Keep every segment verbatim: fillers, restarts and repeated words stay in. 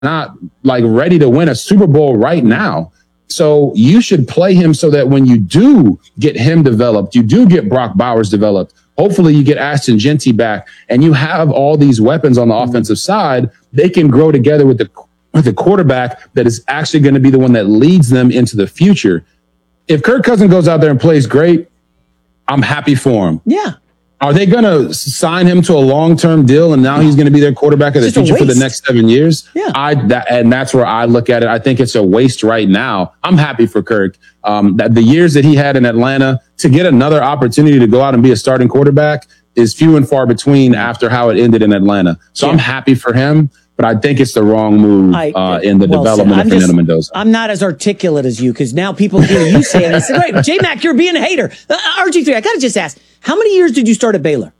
not like ready to win a Super Bowl right now. So you should play him so that when you do get him developed, you do get Brock Bowers developed. Hopefully you get Ashton Genty back and you have all these weapons on the offensive side. They can grow together with the with the quarterback that is actually going to be the one that leads them into the future. If Kirk Cousins goes out there and plays great, I'm happy for him. Yeah. Are they going to sign him to a long-term deal and now he's going to be their quarterback of the future for the next seven years? Yeah. I that, and that's where I look at it. I think it's a waste right now. I'm happy for Kirk. Um, that the years that he had in Atlanta to get another opportunity to go out and be a starting quarterback is few and far between after how it ended in Atlanta. So yeah. I'm happy for him. But I think it's the wrong move I, uh, in the well, development so of Fernando Mendoza. I'm not as articulate as you because now people hear you say it. I said, "Wait, J-Mac, you're being a hater." Uh, R G three, I got to just ask, how many years did you start at Baylor?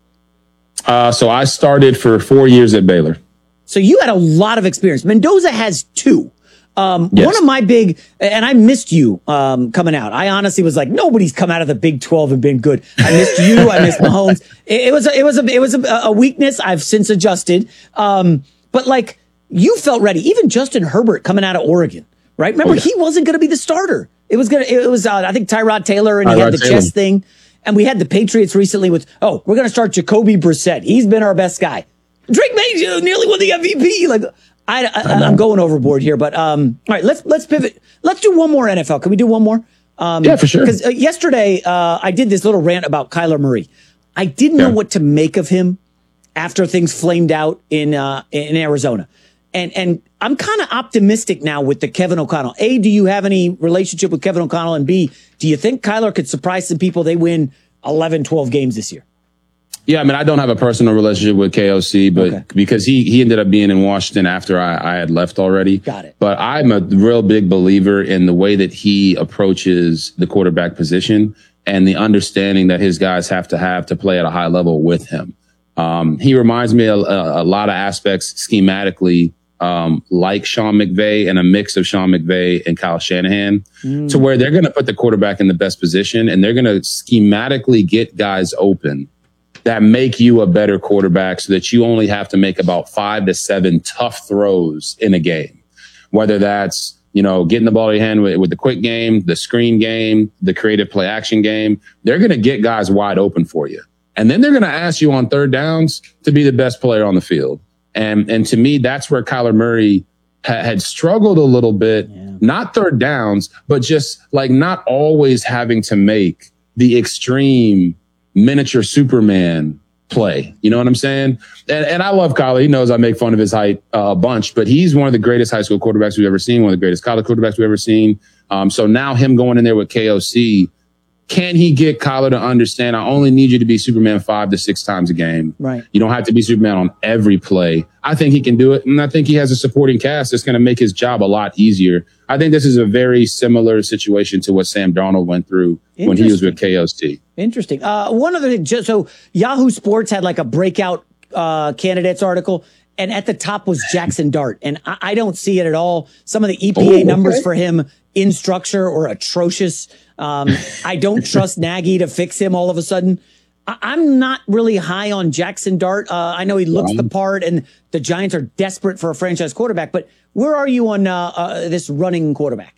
Uh, so I started for four years at Baylor. So you had a lot of experience. Mendoza has two. Um, yes. One of my big, and I missed you um, coming out. I honestly was like, nobody's come out of the Big twelve and been good. I missed you. I missed Mahomes. It, it was, a, it was, a, it was a, a weakness. I've since adjusted. Um, but like, you felt ready. Even Justin Herbert coming out of Oregon, right? Remember, oh, yeah. he wasn't going to be the starter. It was going to, it was, uh, I think, Tyrod Taylor, and Tyrod he had the Taylor. chest thing. And we had the Patriots recently with, oh, we're going to start Jacoby Brissett. He's been our best guy. Drake May uh, nearly won the M V P. Like, I, I, I I'm going overboard here, but um, all right, let's let's pivot. Let's do one more N F L. Can we do one more? Um, yeah, for sure. Because uh, yesterday uh, I did this little rant about Kyler Murray. I didn't yeah. know what to make of him after things flamed out in uh, in Arizona. And and I'm kind of optimistic now with the Kevin O'Connell. A, do you have any relationship with Kevin O'Connell? And B, do you think Kyler could surprise some people? They win eleven, twelve games this year. Yeah, I mean, I don't have a personal relationship with K O C, but okay. because he he ended up being in Washington after I, I had left already. Got it. But I'm a real big believer in the way that he approaches the quarterback position and the understanding that his guys have to have to play at a high level with him. Um, he reminds me a, a, a lot of aspects schematically, um, like Sean McVay and a mix of Sean McVay and Kyle Shanahan, mm. to where they're going to put the quarterback in the best position and they're going to schematically get guys open that make you a better quarterback so that you only have to make about five to seven tough throws in a game, whether that's, you know, getting the ball in your hand with, with the quick game, the screen game, the creative play action game. They're going to get guys wide open for you. And then they're going to ask you on third downs to be the best player on the field. And, and to me, that's where Kyler Murray ha- had struggled a little bit, yeah. not third downs, but just like not always having to make the extreme miniature Superman play. You know what I'm saying? And, and I love Kyler. He knows I make fun of his height uh, a bunch, but he's one of the greatest high school quarterbacks we've ever seen, one of the greatest college quarterbacks we've ever seen. Um, so now him going in there with K O C, can he get Kyler to understand, I only need you to be Superman five to six times a game. Right. You don't have to be Superman on every play. I think he can do it. And I think he has a supporting cast that's going to make his job a lot easier. I think this is a very similar situation to what Sam Darnold went through when he was with K O C. Interesting. Uh, one other thing. Just, so Yahoo Sports had like a breakout uh, candidates article. And at the top was Jackson Dart. And I, I don't see it at all. Some of the E P A oh, okay. numbers for him in structure are atrocious. Um, I don't trust Nagy to fix him all of a sudden. I, I'm not really high on Jackson Dart. Uh, I know he looks the part and the Giants are desperate for a franchise quarterback. But where are you on uh, uh, this running quarterback?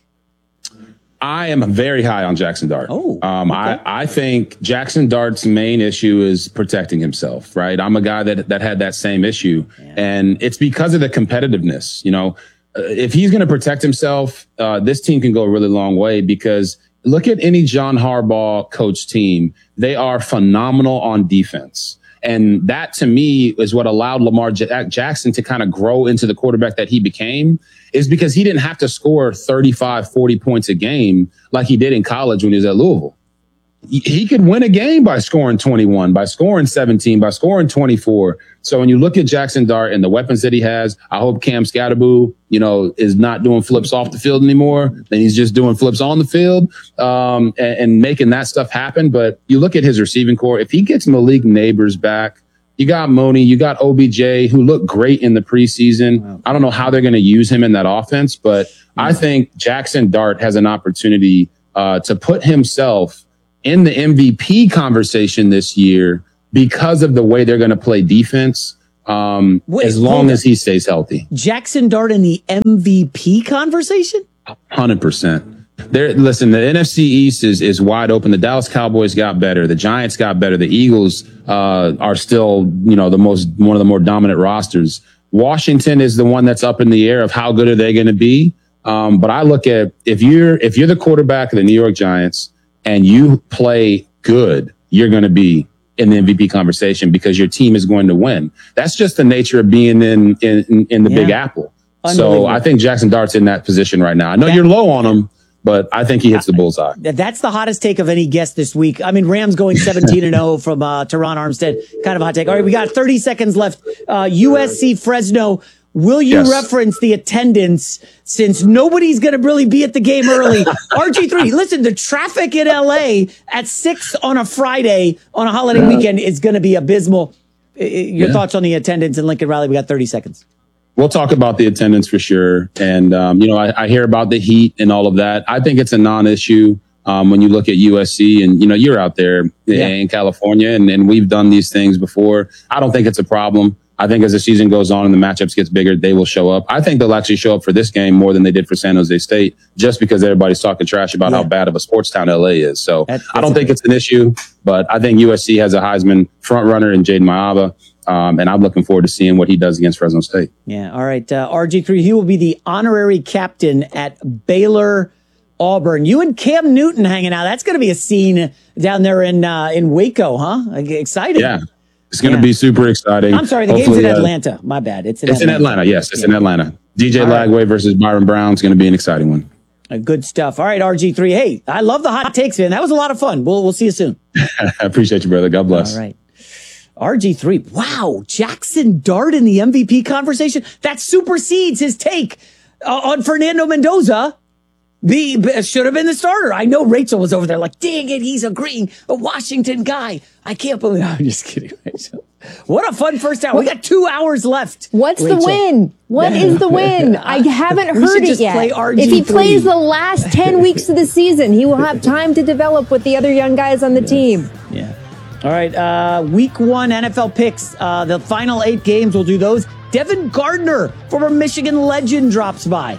I am very high on Jackson Dart. Oh, um, okay. I, I think Jackson Dart's main issue is protecting himself, right? I'm a guy that, that had that same issue. Yeah. And it's because of the competitiveness. You know, uh, if he's going to protect himself, uh, this team can go a really long way because look at any John Harbaugh coach team. They are phenomenal on defense. And that, to me, is what allowed Lamar J- Jackson to kind of grow into the quarterback that he became, is because he didn't have to score thirty-five, forty points a game like he did in college when he was at Louisville. He, he could win a game by scoring twenty-one, by scoring seventeen, by scoring twenty-four. So when you look at Jackson Dart and the weapons that he has, I hope Cam Scatterboo, you know, is not doing flips off the field anymore. Then he's just doing flips on the field um, and, and making that stuff happen. But you look at his receiving core, if he gets Malik Neighbors back, you got Mooney, you got O B J, who looked great in the preseason. Wow. I don't know how they're going to use him in that offense, but yeah. I think Jackson Dart has an opportunity uh, to put himself in the M V P conversation this year because of the way they're going to play defense. um, Wait, as long hold as he stays healthy. Jackson Dart in the M V P conversation? one hundred percent. There, listen, the N F C East is is wide open. The Dallas Cowboys got better. The Giants got better. The Eagles uh, are still, you know, the most one of the more dominant rosters. Washington is the one that's up in the air of how good are they going to be. Um, but I look at if you're if you're the quarterback of the New York Giants and you play good, you're going to be in the M V P conversation because your team is going to win. That's just the nature of being in in, in the yeah. Big Apple. So I think Jackson Dart's in that position right now. I know that, you're low on him, but I think he hits the bullseye. That's the hottest take of any guest this week. I mean, Rams going seventeen and oh from uh, Teron Armstead. Kind of a hot take. All right, we got thirty seconds left. Uh, U S C Fresno. Will you yes. reference the attendance since nobody's going to really be at the game early? R G three, listen, the traffic in L A at six on a Friday on a holiday weekend is going to be abysmal. Your yeah. thoughts on the attendance in Lincoln Riley? We got thirty seconds. We'll talk about the attendance for sure. And, um, you know, I, I hear about the heat and all of that. I think it's a non-issue um, when you look at U S C and, you know, you're out there yeah. in California and, and we've done these things before. I don't think it's a problem. I think as the season goes on and the matchups gets bigger, they will show up. I think they'll actually show up for this game more than they did for San Jose State, just because everybody's talking trash about yeah. how bad of a sports town L A is. So that's, that's I don't think it's an issue, but I think U S C has a Heisman front runner in Jaden Maaba. Um, and I'm looking forward to seeing what he does against Fresno State. Yeah. All right. Uh, R G three, he will be the honorary captain at Baylor Auburn. You and Cam Newton hanging out. That's going to be a scene down there in, uh, in Waco, huh? Exciting. Yeah. It's going to yeah. be super exciting. I'm sorry, the Hopefully, game's in Atlanta. Uh, My bad. It's in it's Atlanta. in Atlanta. Yes, it's yeah. in Atlanta. D J All Lagway right. versus Byron Brown is going to be an exciting one. Uh, good stuff. All right, R G three. Hey, I love the hot takes, man. That was a lot of fun. We'll we'll see you soon. I appreciate you, brother. God bless. All right. R G three. Wow, Jackson Dart in the M V P conversation. That supersedes his take uh, on Fernando Mendoza. The should have been the starter. I know Rachel was over there like, dang it, he's agreeing. A Washington guy. I can't believe. I'm just kidding, Rachel. What a fun first hour. We got two hours left. What's Rachel. the win? What is the win? I haven't heard it yet. If he plays the last ten weeks of the season, he will have time to develop with the other young guys on the team. Yeah. All right. Uh, week one N F L picks. Uh, the final eight games, we'll do those. Devin Gardner, former Michigan legend, drops by.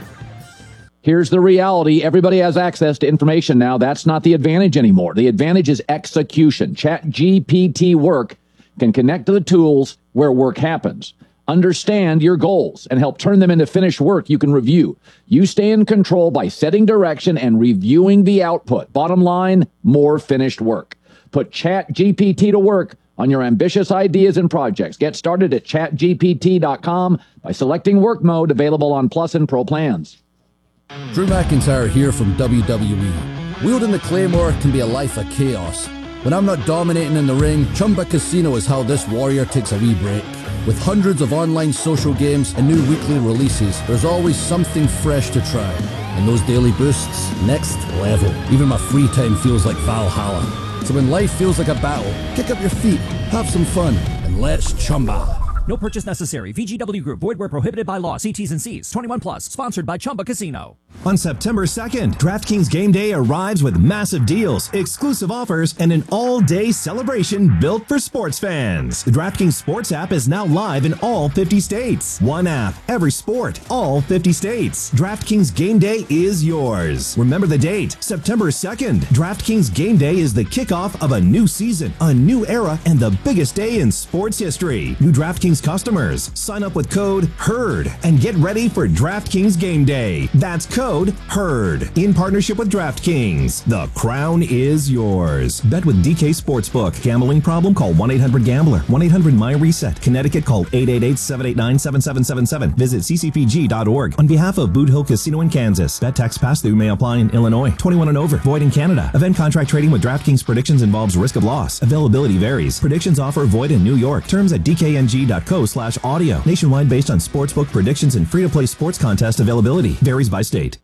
Here's the reality. Everybody has access to information now. That's not the advantage anymore. The advantage is execution. ChatGPT Work can connect to the tools where work happens. Understand your goals and help turn them into finished work you can review. You stay in control by setting direction and reviewing the output. Bottom line, more finished work. Put ChatGPT to work on your ambitious ideas and projects. Get started at chat G P T dot com by selecting work mode, available on Plus and Pro plans. Drew McIntyre here from W W E. Wielding the Claymore can be a life of chaos. When I'm not dominating in the ring, Chumba Casino is how this warrior takes a wee break. With hundreds of online social games and new weekly releases, there's always something fresh to try. And those daily boosts, next level. Even my free time feels like Valhalla. So when life feels like a battle, kick up your feet, have some fun, and let's Chumba. No purchase necessary. V G W Group. Void where prohibited by law. See T's and C's. twenty-one plus. Sponsored by Chumba Casino. On September second, DraftKings Game Day arrives with massive deals, exclusive offers, and an all-day celebration built for sports fans. The DraftKings Sports app is now live in all fifty states. One app, every sport, all fifty states. DraftKings Game Day is yours. Remember the date, September second. DraftKings Game Day is the kickoff of a new season, a new era, and the biggest day in sports history. New DraftKings customers, sign up with code HERD and get ready for DraftKings Game Day. That's code HERD in partnership with DraftKings. The crown is yours. Bet with D K Sportsbook. Gambling problem? Call one eight hundred gambler. one eight hundred my reset. Connecticut, call eight eight eight, seven eight nine, seven seven seven seven. Visit c c p g dot org. On behalf of Boot Hill Casino in Kansas. Bet tax pass-through may apply in Illinois. twenty-one and over. Void in Canada. Event contract trading with DraftKings Predictions involves risk of loss. Availability varies. Predictions offer void in New York. Terms at d k n g dot co slash audio. Nationwide based on sportsbook predictions and free-to-play sports contest availability. Varies by state.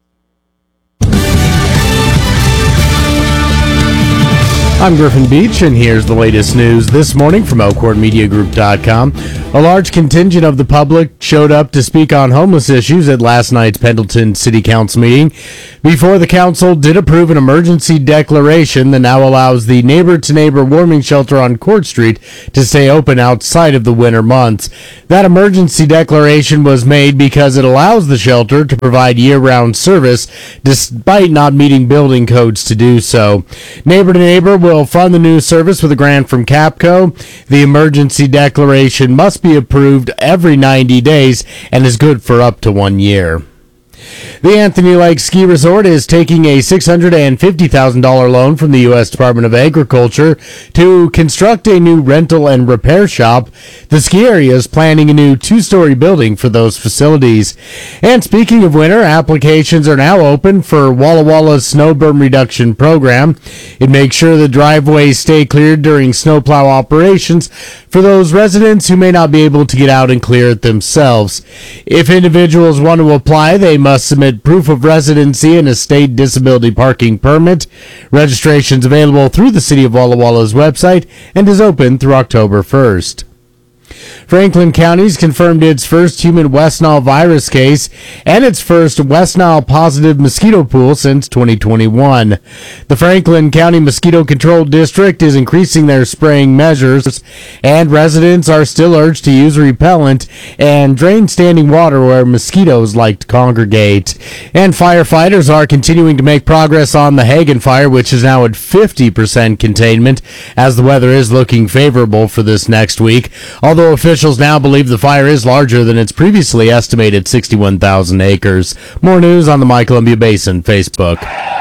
I'm Griffin Beach, and here's the latest news this morning from Elkhorn Media Group dot com. A large contingent of the public showed up to speak on homeless issues at last night's Pendleton City Council meeting before the council did approve an emergency declaration that now allows the neighbor-to-neighbor warming shelter on Court Street to stay open outside of the winter months. That emergency declaration was made because it allows the shelter to provide year-round service despite not meeting building codes to do so. Neighbor-to-neighbor will fund the new service with a grant from Capco. The emergency declaration must be approved every ninety days and is good for up to one year. The Anthony Lake Ski Resort is taking a six hundred fifty thousand dollars loan from the U S Department of Agriculture to construct a new rental and repair shop. The ski area is planning a new two-story building for those facilities. And speaking of winter, applications are now open for Walla Walla's snow berm reduction program. It makes sure the driveways stay cleared during snowplow operations for those residents who may not be able to get out and clear it themselves. If individuals want to apply, they must submit proof of residency and a state disability parking permit. Registration is available through the City of Walla Walla's website and is open through October first. Franklin County's confirmed its first human West Nile virus case and its first West Nile positive mosquito pool since twenty twenty-one. The Franklin County Mosquito Control District is increasing their spraying measures, and residents are still urged to use repellent and drain standing water where mosquitoes like to congregate. And firefighters are continuing to make progress on the Hagen fire, which is now at fifty percent containment, as the weather is looking favorable for this next week, although officials now believe the fire is larger than its previously estimated sixty-one thousand acres. More news on the My Columbia Basin Facebook.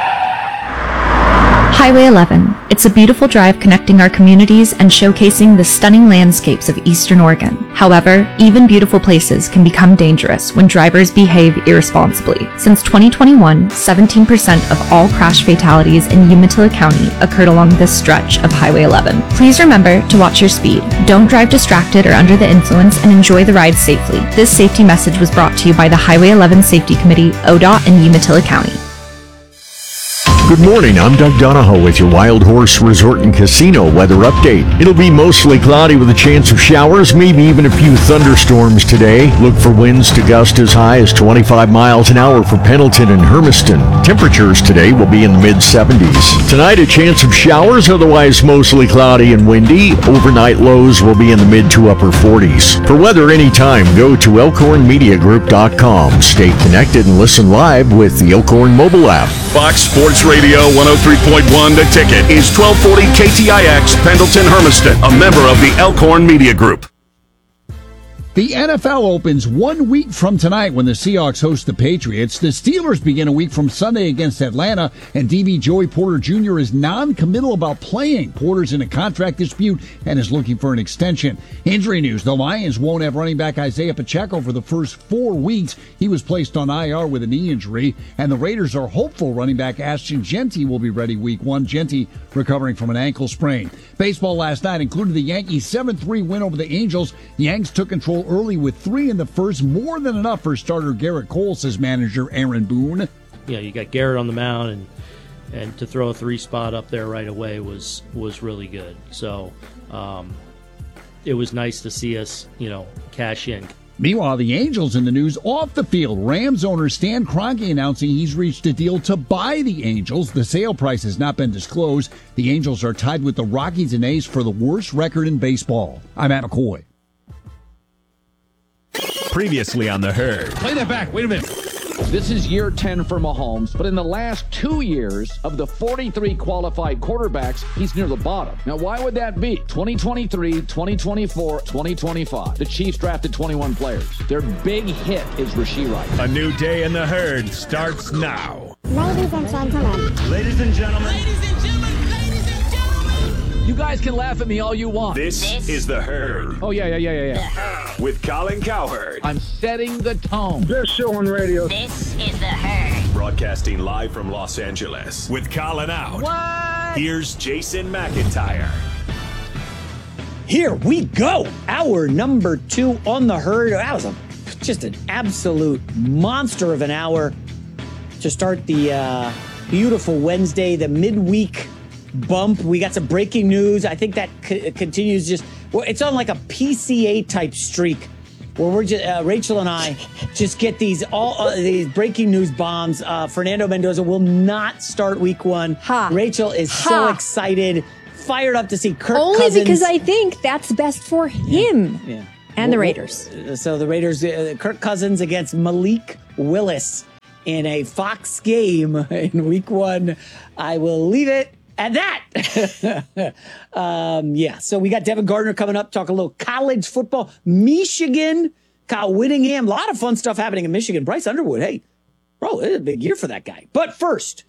Highway eleven. It's a beautiful drive connecting our communities and showcasing the stunning landscapes of Eastern Oregon. However, even beautiful places can become dangerous when drivers behave irresponsibly. Since twenty twenty-one, seventeen percent of all crash fatalities in Umatilla County occurred along this stretch of Highway eleven. Please remember to watch your speed. Don't drive distracted or under the influence, and enjoy the ride safely. This safety message was brought to you by the Highway eleven Safety Committee, O D O T, and Umatilla County. Good morning, I'm Doug Donahoe with your Wild Horse Resort and Casino weather update. It'll be mostly cloudy with a chance of showers, maybe even a few thunderstorms today. Look for winds to gust as high as twenty-five miles an hour for Pendleton and Hermiston. Temperatures today will be in the mid seventies. Tonight, a chance of showers, otherwise mostly cloudy and windy. Overnight lows will be in the mid to upper forties. For weather anytime, go to elkhorn media group dot com. Stay connected and listen live with the Elkhorn mobile app. Fox Sports Radio one oh three point one The Ticket is twelve forty K T I X Pendleton Hermiston, a member of the Elkhorn Media Group. The N F L opens one week from tonight when the Seahawks host the Patriots. The Steelers begin a week from Sunday against Atlanta, and D B Joey Porter Junior is non-committal about playing. Porter's in a contract dispute and is looking for an extension. Injury news: the Lions won't have running back Isaiah Pacheco for the first four weeks. He was placed on I R with a knee injury, and the Raiders are hopeful running back Ashton Jeanty will be ready week one. Jeanty recovering from an ankle sprain. Baseball last night included the Yankees' seven three win over the Angels. The Yanks took control early with three in the first, more than enough for starter Garrett Cole, says manager Aaron Boone. Yeah, you got Garrett on the mound, and and to throw a three spot up there right away was was really good. So um, it was nice to see us, you know, cash in. Meanwhile, the Angels in the news off the field. Rams owner Stan Kroenke announcing he's reached a deal to buy the Angels. The sale price has not been disclosed. The Angels are tied with the Rockies and A's for the worst record in baseball. I'm Matt McCoy. Previously on The Herd. Play that back. Wait a minute. This is year ten for Mahomes, but in the last two years of the forty-three qualified quarterbacks, he's near the bottom. Now, why would that be? twenty twenty-three, twenty twenty-four, twenty twenty-five. The Chiefs drafted twenty-one players. Their big hit is Rashee Rice. A new day in The Herd starts now. Ladies and gentlemen. Ladies and gentlemen. Ladies and gentlemen. Ladies and gentlemen. You guys can laugh at me all you want. This, this is The Herd. Oh, yeah, yeah, yeah, yeah, yeah. With Colin Cowherd. I'm setting the tone. Best show on radio. This is The Herd. Broadcasting live from Los Angeles. With Colin out. What? Here's Jason McIntyre. Here we go. Hour number two on The Herd. That was a, just an absolute monster of an hour to start the uh, beautiful Wednesday, the midweek bump. We got some breaking news. I think that c- continues just Well, it's on like a P C A type streak where we're just, uh, Rachel and I just get these all uh, these breaking news bombs. Uh, Fernando Mendoza will not start week one. Ha. Rachel is Ha. so excited, fired up to see Kirk Only Cousins. because I think that's best for him Yeah. and the Well, Raiders. well, So the Raiders, uh, Kirk Cousins against Malik Willis in a Fox game in week one. I will leave it at that. um, yeah, so we got Devin Gardner coming up, talk a little college football. Michigan, Kyle Whittingham, a lot of fun stuff happening in Michigan. Bryce Underwood, hey, bro, it's a big year for that guy. But first,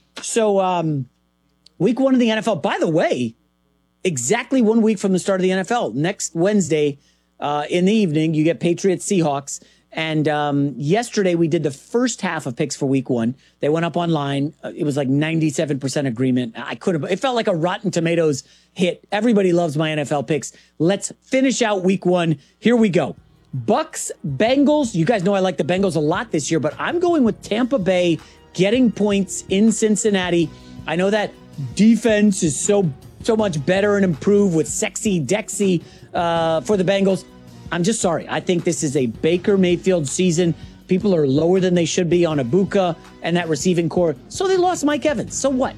so um, week one of the N F L, by the way, exactly one week from the start of the N F L. Next Wednesday uh, in the evening, you get Patriots Seahawks. And um, yesterday we did the first half of picks for week one. They went up online. Uh, it was like ninety-seven percent agreement. I couldn't, it felt like a Rotten Tomatoes hit. Everybody loves my N F L picks. Let's finish out week one. Here we go. Bucks, Bengals. You guys know I like the Bengals a lot this year, but I'm going with Tampa Bay getting points in Cincinnati. I know that defense is so, so much better and improved with sexy Dexy uh, for the Bengals. I'm just sorry. I think this is a Baker Mayfield season. People are lower than they should be on Ibuka and that receiving core. So they lost Mike Evans. So what?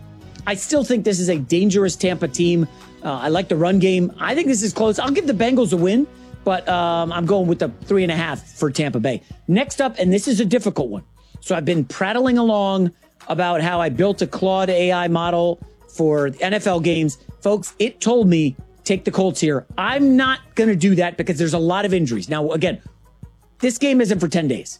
I still think this is a dangerous Tampa team. Uh, I like the run game. I think this is close. I'll give the Bengals a win, but um, I'm going with the three and a half for Tampa Bay. Next up, and this is a difficult one. So I've been prattling along about how I built a Claude A I model for N F L games. Folks, it told me take the Colts here. I'm not going to do that because there's a lot of injuries. Now, again, this game isn't for ten days.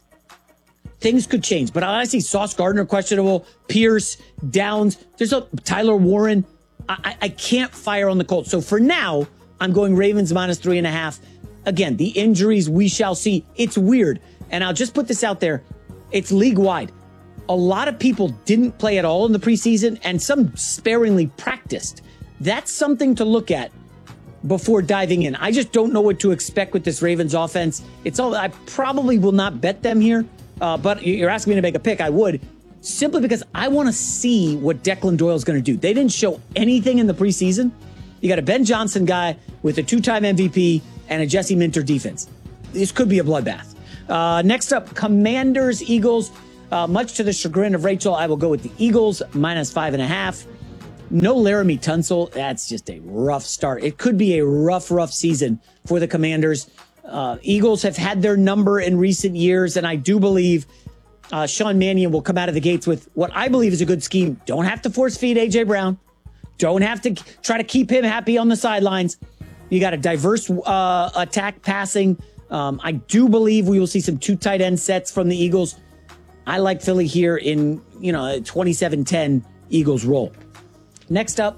Things could change, but I see Sauce Gardner questionable, Pierce, Downs. There's a Tyler Warren. I, I can't fire on the Colts. So for now, I'm going Ravens minus three and a half. Again, the injuries we shall see. It's weird. And I'll just put this out there. It's league wide. A lot of people didn't play at all in the preseason and some sparingly practiced. That's something to look at before diving in. I just don't know what to expect with this Ravens offense. It's all, I probably will not bet them here, uh, but you're asking me to make a pick. I would, simply because I want to see what Declan Doyle's going to do. They didn't show anything in the preseason. You got a Ben Johnson guy with a two-time M V P and a Jesse Minter defense. This could be a bloodbath. Uh, next up, Commanders, Eagles. Uh, much to the chagrin of Rachel, I will go with the Eagles minus five and a half. No Laramie Tunsil. That's just a rough start. It could be a rough, rough season for the Commanders. Uh, Eagles have had their number in recent years, and I do believe uh, Sean Mannion will come out of the gates with what I believe is a good scheme. Don't have to force feed A J Brown. Don't have to try to keep him happy on the sidelines. You got a diverse uh, attack passing. Um, I do believe we will see some two tight end sets from the Eagles. I like Philly here in, you know, twenty-seven ten Eagles roll. Next up,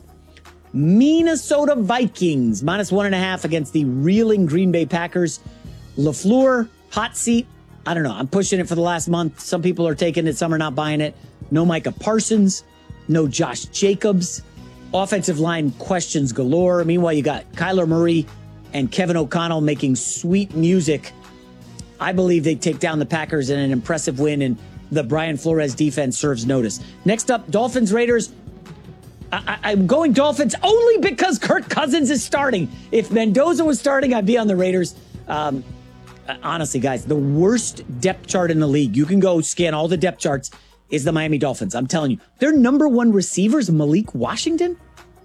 Minnesota Vikings, minus one and a half against the reeling Green Bay Packers. LaFleur, hot seat. I don't know. I'm pushing it for the last month. Some people are taking it. Some are not buying it. No Micah Parsons. No Josh Jacobs. Offensive line questions galore. Meanwhile, you got Kyler Murray and Kevin O'Connell making sweet music. I believe they take down the Packers in an impressive win, and the Brian Flores defense serves notice. Next up, Dolphins, Raiders. I, I, I'm going Dolphins only because Kirk Cousins is starting. If Mendoza was starting, I'd be on the Raiders. Um, honestly, guys, the worst depth chart in the league, you can go scan all the depth charts, is the Miami Dolphins. I'm telling you. Their number one receiver is Malik Washington.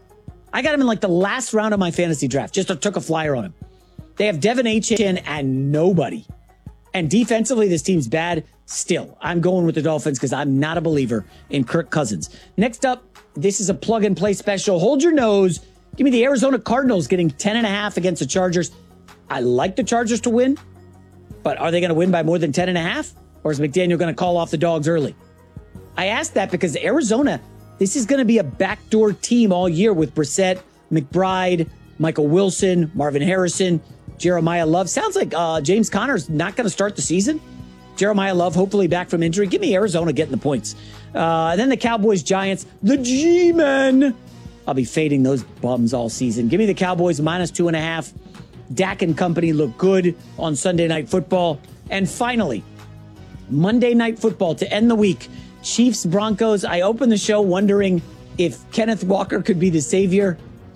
I got him in like the last round of my fantasy draft. Just took a flyer on him. They have Devin Achane and nobody. And defensively, this team's bad. Still, I'm going with the Dolphins because I'm not a believer in Kirk Cousins. Next up, this is a plug-and-play special. Hold your nose. Give me the Arizona Cardinals getting ten and a half against the Chargers. I like the Chargers to win, but are they going to win by more than ten and a half? Or is McDaniel going to call off the dogs early? I asked that because Arizona, this is going to be a backdoor team all year with Brissett, McBride, Michael Wilson, Marvin Harrison, Jeremiah Love. Sounds like uh, James Conner's not going to start the season. Jeremiah Love, hopefully back from injury. Give me Arizona getting the points. Uh, then the Cowboys, Giants, the G-Men. I'll be fading those bums all season. Give me the Cowboys minus two and a half. Dak and company look good on Sunday Night Football. And finally, Monday Night Football to end the week. Chiefs, Broncos. I opened the show wondering if Kenneth Walker could be the savior.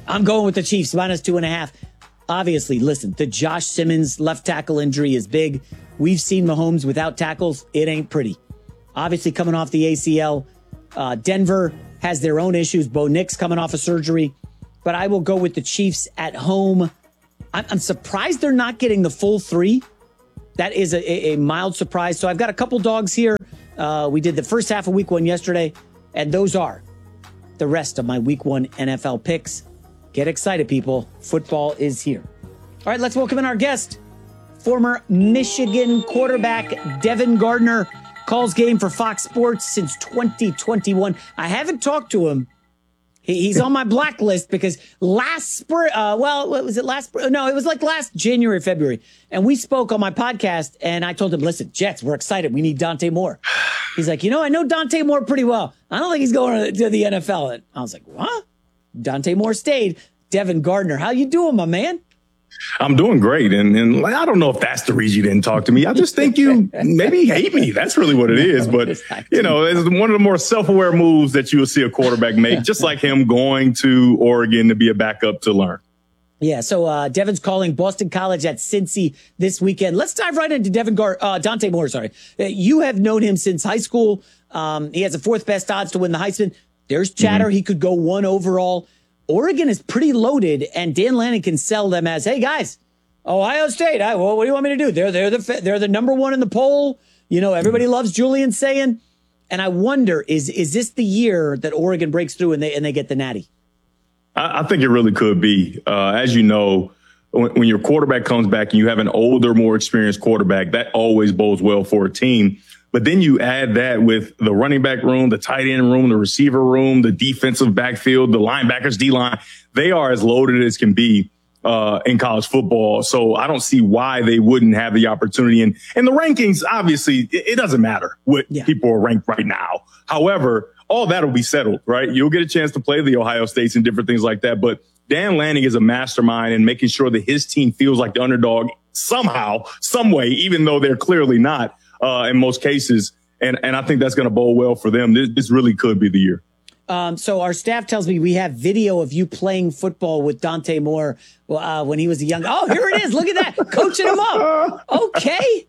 I'm going with the Chiefs, minus two and a half. Obviously, listen, the Josh Simmons left tackle injury is big. We've seen Mahomes without tackles. It ain't pretty. Obviously, coming off the A C L. Uh, Denver has their own issues. Bo Nix coming off of surgery. But I will go with the Chiefs at home. I'm, I'm surprised they're not getting the full three. That is a, a mild surprise. So I've got a couple dogs here. Uh, we did the first half of week one yesterday, and those are the rest of my week one N F L picks. Get excited, people. Football is here. All right, let's welcome in our guest. Former Michigan quarterback Devin Gardner calls game for Fox Sports since twenty twenty-one. I haven't talked to him. He, he's on my blacklist because last spring, uh, well, what was it last spring? No, it was like last January, February. And we spoke on my podcast and I told him, listen, Jets, we're excited. We need Dante Moore. He's like, you know, I know Dante Moore pretty well. I don't think he's going to the N F L. And I was like, what? Dante Moore stayed. Devin Gardner, how you doing, my man? I'm doing great. And, and I don't know if that's the reason you didn't talk to me. I just think you maybe hate me. That's really what it is. But, you know, it's one of the more self-aware moves that you will see a quarterback make, just like him going to Oregon to be a backup to learn. Yeah, so uh, Devin's calling Boston College at Cincy this weekend. Let's dive right into Devin Gar- uh, Dante Moore, sorry. Uh, you have known him since high school. Um, he has the fourth best odds to win the Heisman. There's chatter mm-hmm. he could go one overall. Oregon is pretty loaded, and Dan Lanning can sell them as, hey, guys, Ohio State, I, well, what do you want me to do? They're, they're, the, they're the number one in the poll. You know, everybody mm-hmm. loves Julian Sayin. And I wonder, is is this the year that Oregon breaks through and they and they get the natty? I, I think it really could be. Uh, as you know, when, when your quarterback comes back and you have an older, more experienced quarterback, that always bodes well for a team. But then you add that with the running back room, the tight end room, the receiver room, the defensive backfield, the linebackers, D-line. They are as loaded as can be uh, in college football. So I don't see why they wouldn't have the opportunity. And, and the rankings, obviously, it, it doesn't matter what yeah. people are ranked right now. However, all that will be settled, right? You'll get a chance to play the Ohio States and different things like that. But Dan Lanning is a mastermind in making sure that his team feels like the underdog somehow, some way, even though they're clearly not. Uh, in most cases. And, and I think that's going to bode well for them. This, this really could be the year. Um, so our staff tells me we have video of you playing football with Dante Moore uh, when he was a young. Oh, here it is. Look at that. Coaching him up. Okay.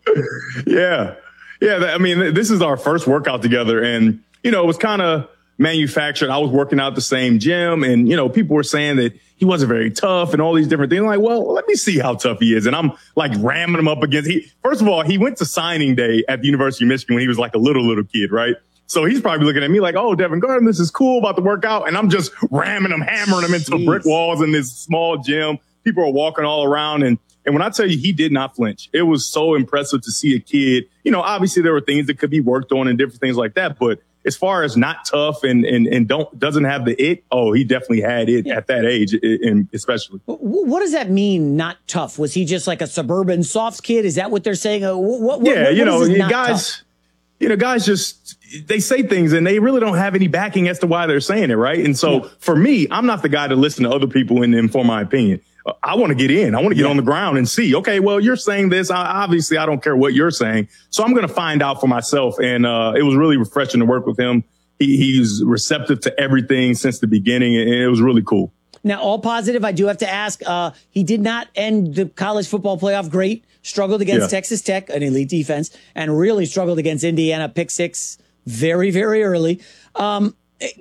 Yeah. Yeah. I mean, this is our first workout together. And, you know, it was kind of manufactured. I was working out the same gym and, you know, people were saying that he wasn't very tough and all these different things. I'm like, well, let me see how tough he is. And I'm like ramming him up against he. First of all, he went to signing day at the University of Michigan when he was like a little, little kid, right? So he's probably looking at me like, oh, Devin Gardner, this is cool about the workout. And I'm just ramming him, hammering him into Jeez. brick walls in this small gym. People are walking all around. And, and when I tell you, he did not flinch. It was so impressive to see a kid. You know, obviously there were things that could be worked on and different things like that. But as far as not tough and, and, and don't, doesn't have the it, oh, he definitely had it yeah. at that age, and especially. What does that mean, not tough? Was he just like a suburban soft kid? Is that what they're saying? What, what, yeah, what, you know, what guys, tough? you know, guys just, they say things and they really don't have any backing as to why they're saying it, right? And so yeah. for me, I'm not the guy to listen to other people and inform my opinion. I want to get in. I want to get yeah. on the ground and see, okay, well, you're saying this. I, obviously, I don't care what you're saying. So I'm going to find out for myself. And uh, it was really refreshing to work with him. He, he's receptive to everything since the beginning, and it was really cool. Now, all positive, I do have to ask, uh, he did not end the college football playoff great, struggled against yeah. Texas Tech, an elite defense, and really struggled against Indiana, pick six very, very early. Um,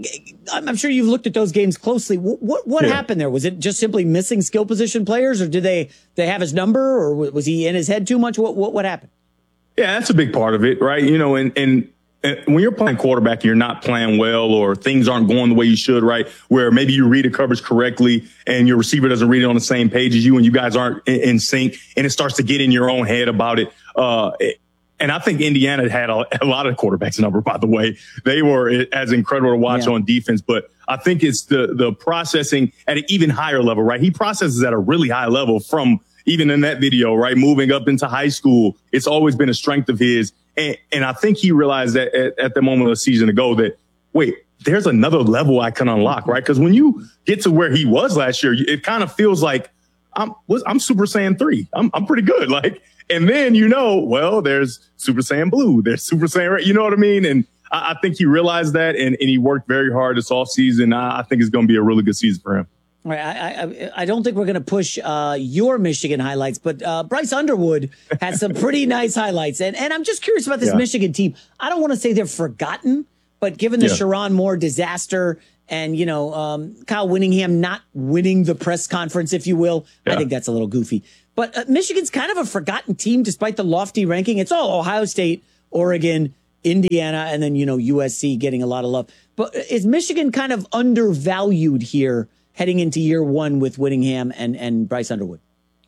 I'm sure you've looked at those games closely. What what, what yeah. happened there? Was it just simply missing skill position players, or did they they have his number, or was he in his head too much? What what what happened? Yeah, that's a big part of it, right? You know, and and, and when you're playing quarterback, and you're not playing well, or things aren't going the way you should, right? Where maybe you read a coverage correctly, and your receiver doesn't read it on the same page as you, and you guys aren't in, in sync, and it starts to get in your own head about it. Uh, it And I think Indiana had a, a lot of quarterbacks number, by the way. They were as incredible to watch yeah. on defense, but I think it's the, the processing at an even higher level, right? He processes at a really high level from even in that video, right? Moving up into high school. It's always been a strength of his. And, and I think he realized that at, at the moment of the season ago that, wait, there's another level I can unlock, right? Because when you get to where he was last year, it kind of feels like I'm, I'm Super Saiyan three. I'm, I'm pretty good. Like, and then, you know, well, there's Super Saiyan Blue, there's Super Saiyan Red, you know what I mean? And I, I think he realized that, and, and he worked very hard this offseason. I, I think it's going to be a really good season for him. All right, I, I, I don't think we're going to push uh, your Michigan highlights, but uh, Bryce Underwood has some pretty nice highlights. And, and I'm just curious about this yeah. Michigan team. I don't want to say they're forgotten, but given the yeah. Sherrone Moore disaster and, you know, um, Kyle Whittingham not winning the press conference, if you will, yeah. I think that's a little goofy. But uh, Michigan's kind of a forgotten team despite the lofty ranking. It's all Ohio State, Oregon, Indiana, and then, you know, U S C getting a lot of love. But is Michigan kind of undervalued here heading into year one with Whittingham and, and Bryce Underwood?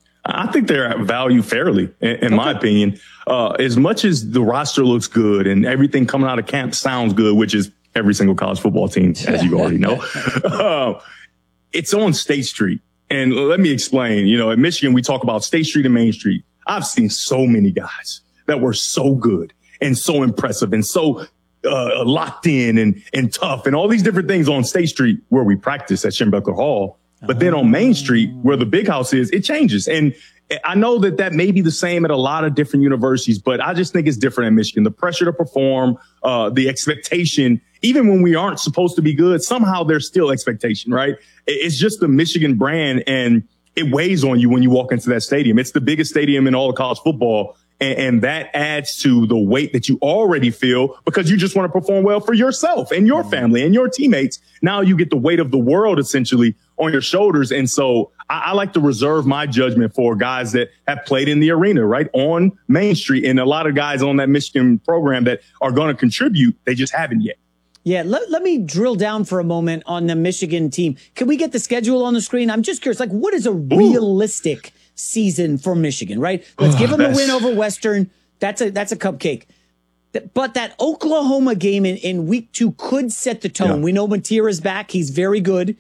I think they're at value fairly, in, in okay. my opinion. Uh, as much as the roster looks good and everything coming out of camp sounds good, which is every single college football team, as you already know, uh, it's on State Street. And let me explain, you know, at Michigan, we talk about State Street and Main Street. I've seen so many guys that were so good and so impressive and so uh, locked in and, and tough and all these different things on State Street where we practice at Schembechler Hall. But then on Main Street, where the big house is, it changes. And I know that that may be the same at a lot of different universities, but I just think it's different in Michigan. The pressure to perform, uh, the expectation, even when we aren't supposed to be good, somehow there's still expectation, right? It's just the Michigan brand, and it weighs on you when you walk into that stadium. It's the biggest stadium in all of college football. And, and that adds to the weight that you already feel because you just want to perform well for yourself and your family and your teammates. Now you get the weight of the world essentially on your shoulders. And so I, I like to reserve my judgment for guys that have played in the arena, right, on Main Street. And a lot of guys on that Michigan program that are going to contribute, they just haven't yet. Yeah, let, let me drill down for a moment on the Michigan team. Can we get the schedule on the screen? I'm just curious, like, what is a realistic Ooh. season for Michigan, right? Let's give them a win over Western. That's a that's a cupcake. But that Oklahoma game in, in week two could set the tone. Yeah. We know Matera's back. He's very good.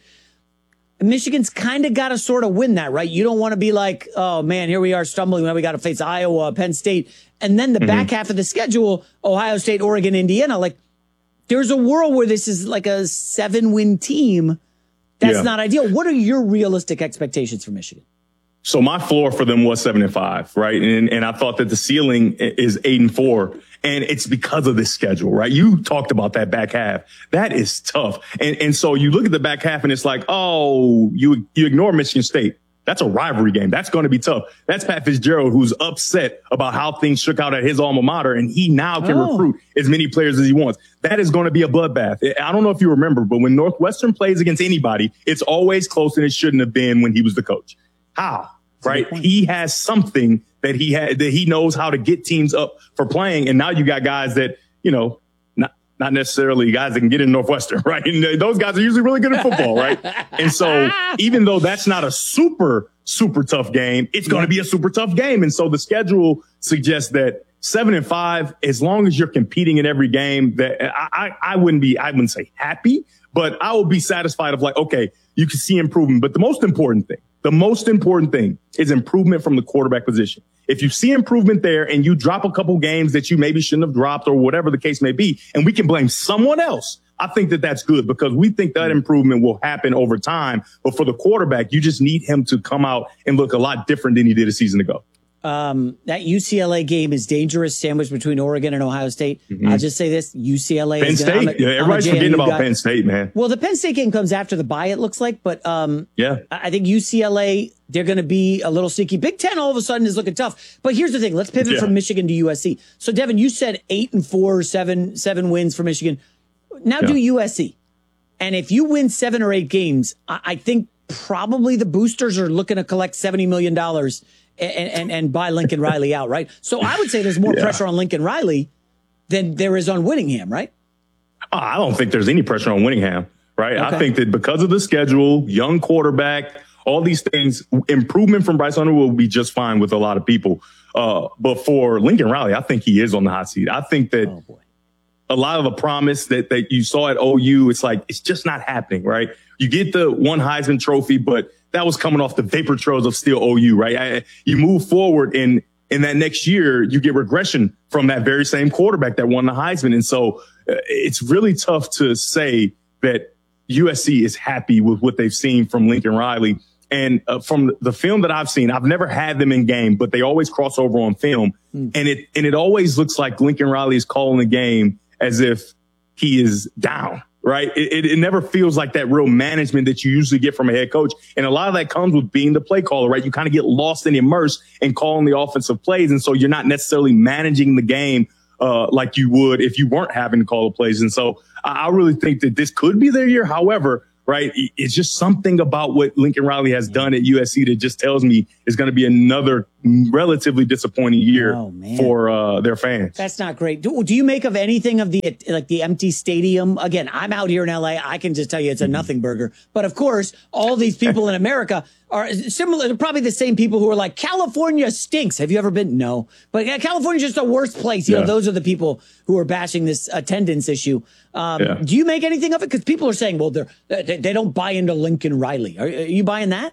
Michigan's kind of got to sort of win that, right? You don't want to be like, oh, man, here we are stumbling. Now we got to face Iowa, Penn State. And then the mm-hmm. back half of the schedule, Ohio State, Oregon, Indiana. Like, there's a world where this is like a seven-win team. That's yeah. not ideal. What are your realistic expectations for Michigan? So my floor for them was seven and five, right? And and I thought that the ceiling is eight and four, and it's because of this schedule, right? You talked about that back half. That is tough. And and so you look at the back half and it's like, oh, you you ignore Michigan State. That's a rivalry game. That's going to be tough. That's Pat Fitzgerald, who's upset about how things shook out at his alma mater, and he now can oh. recruit as many players as he wants. That is going to be a bloodbath. I don't know if you remember, but when Northwestern plays against anybody, it's always close, and it shouldn't have been when he was the coach. How? Right? He has something that he had that he knows how to get teams up for playing. And now you got guys that, you know, not not necessarily guys that can get in Northwestern, right? And those guys are usually really good at football, right? And so even though that's not a super, super tough game, it's going to be a super tough game. And so the schedule suggests that seven and five, as long as you're competing in every game, that I, I, I wouldn't be, I wouldn't say happy, but I would be satisfied of like, okay, you can see improvement. But the most important thing, The most important thing is improvement from the quarterback position. If you see improvement there and you drop a couple games that you maybe shouldn't have dropped or whatever the case may be, and we can blame someone else, I think that that's good because we think that improvement will happen over time. But for the quarterback, you just need him to come out and look a lot different than he did a season ago. Um, that U C L A game is dangerous, sandwiched between Oregon and Ohio State. Mm-hmm. I'll just say this, U C L A Penn is State. A, yeah, everybody's forgetting about guy. Penn State, man. Well, the Penn State game comes after the bye, it looks like, but um, yeah, I think U C L A, they're going to be a little sneaky. Big Ten all of a sudden is looking tough. But here's the thing, let's pivot yeah. from Michigan to U S C. So, Devin, you said eight and four, seven, seven wins for Michigan. Now yeah. do U S C. And if you win seven or eight games, I, I think probably the boosters are looking to collect seventy million dollars And, and, and buy Lincoln Riley out, right? So I would say there's more yeah. pressure on Lincoln Riley than there is on Whittingham, right? Oh, I don't think there's any pressure on Whittingham, right? Okay. I think that because of the schedule, young quarterback, all these things, improvement from Bryce Underwood will be just fine with a lot of people. Uh, but for Lincoln Riley, I think he is on the hot seat. I think that oh, boy. a lot of the promise that, that you saw at O U, it's like, it's just not happening, right? You get the one Heisman trophy, but that was coming off the vapor trails of still O U, right? I, you move forward and in that next year, you get regression from that very same quarterback that won the Heisman. And so uh, it's really tough to say that U S C is happy with what they've seen from Lincoln Riley. And uh, from the film that I've seen, I've never had them in game, but they always cross over on film. Mm. And it and it always looks like Lincoln Riley is calling the game as if he is down, right? It, it, it never feels like that real management that you usually get from a head coach. And a lot of that comes with being the play caller, right? You kind of get lost and immersed in calling the offensive plays. And so you're not necessarily managing the game uh, like you would if you weren't having to call the plays. And so I, I really think that this could be their year. However, right, it, it's just something about what Lincoln Riley has done at U S C that just tells me it's going to be another relatively disappointing year oh, for uh, their fans. That's not great. Do, do you make of anything of the like the empty stadium? Again, I'm out here in L A. I can just tell you it's a nothing burger. But of course, all these people in America are similar. They're probably the same people who are like, California stinks. Have you ever been? No. But yeah, California's just the worst place. You Yeah. know, those are the people who are bashing this attendance issue. Um, Yeah. Do you make anything of it? Because people are saying, well, they're, they, they don't buy into Lincoln Riley. Are, are you buying that?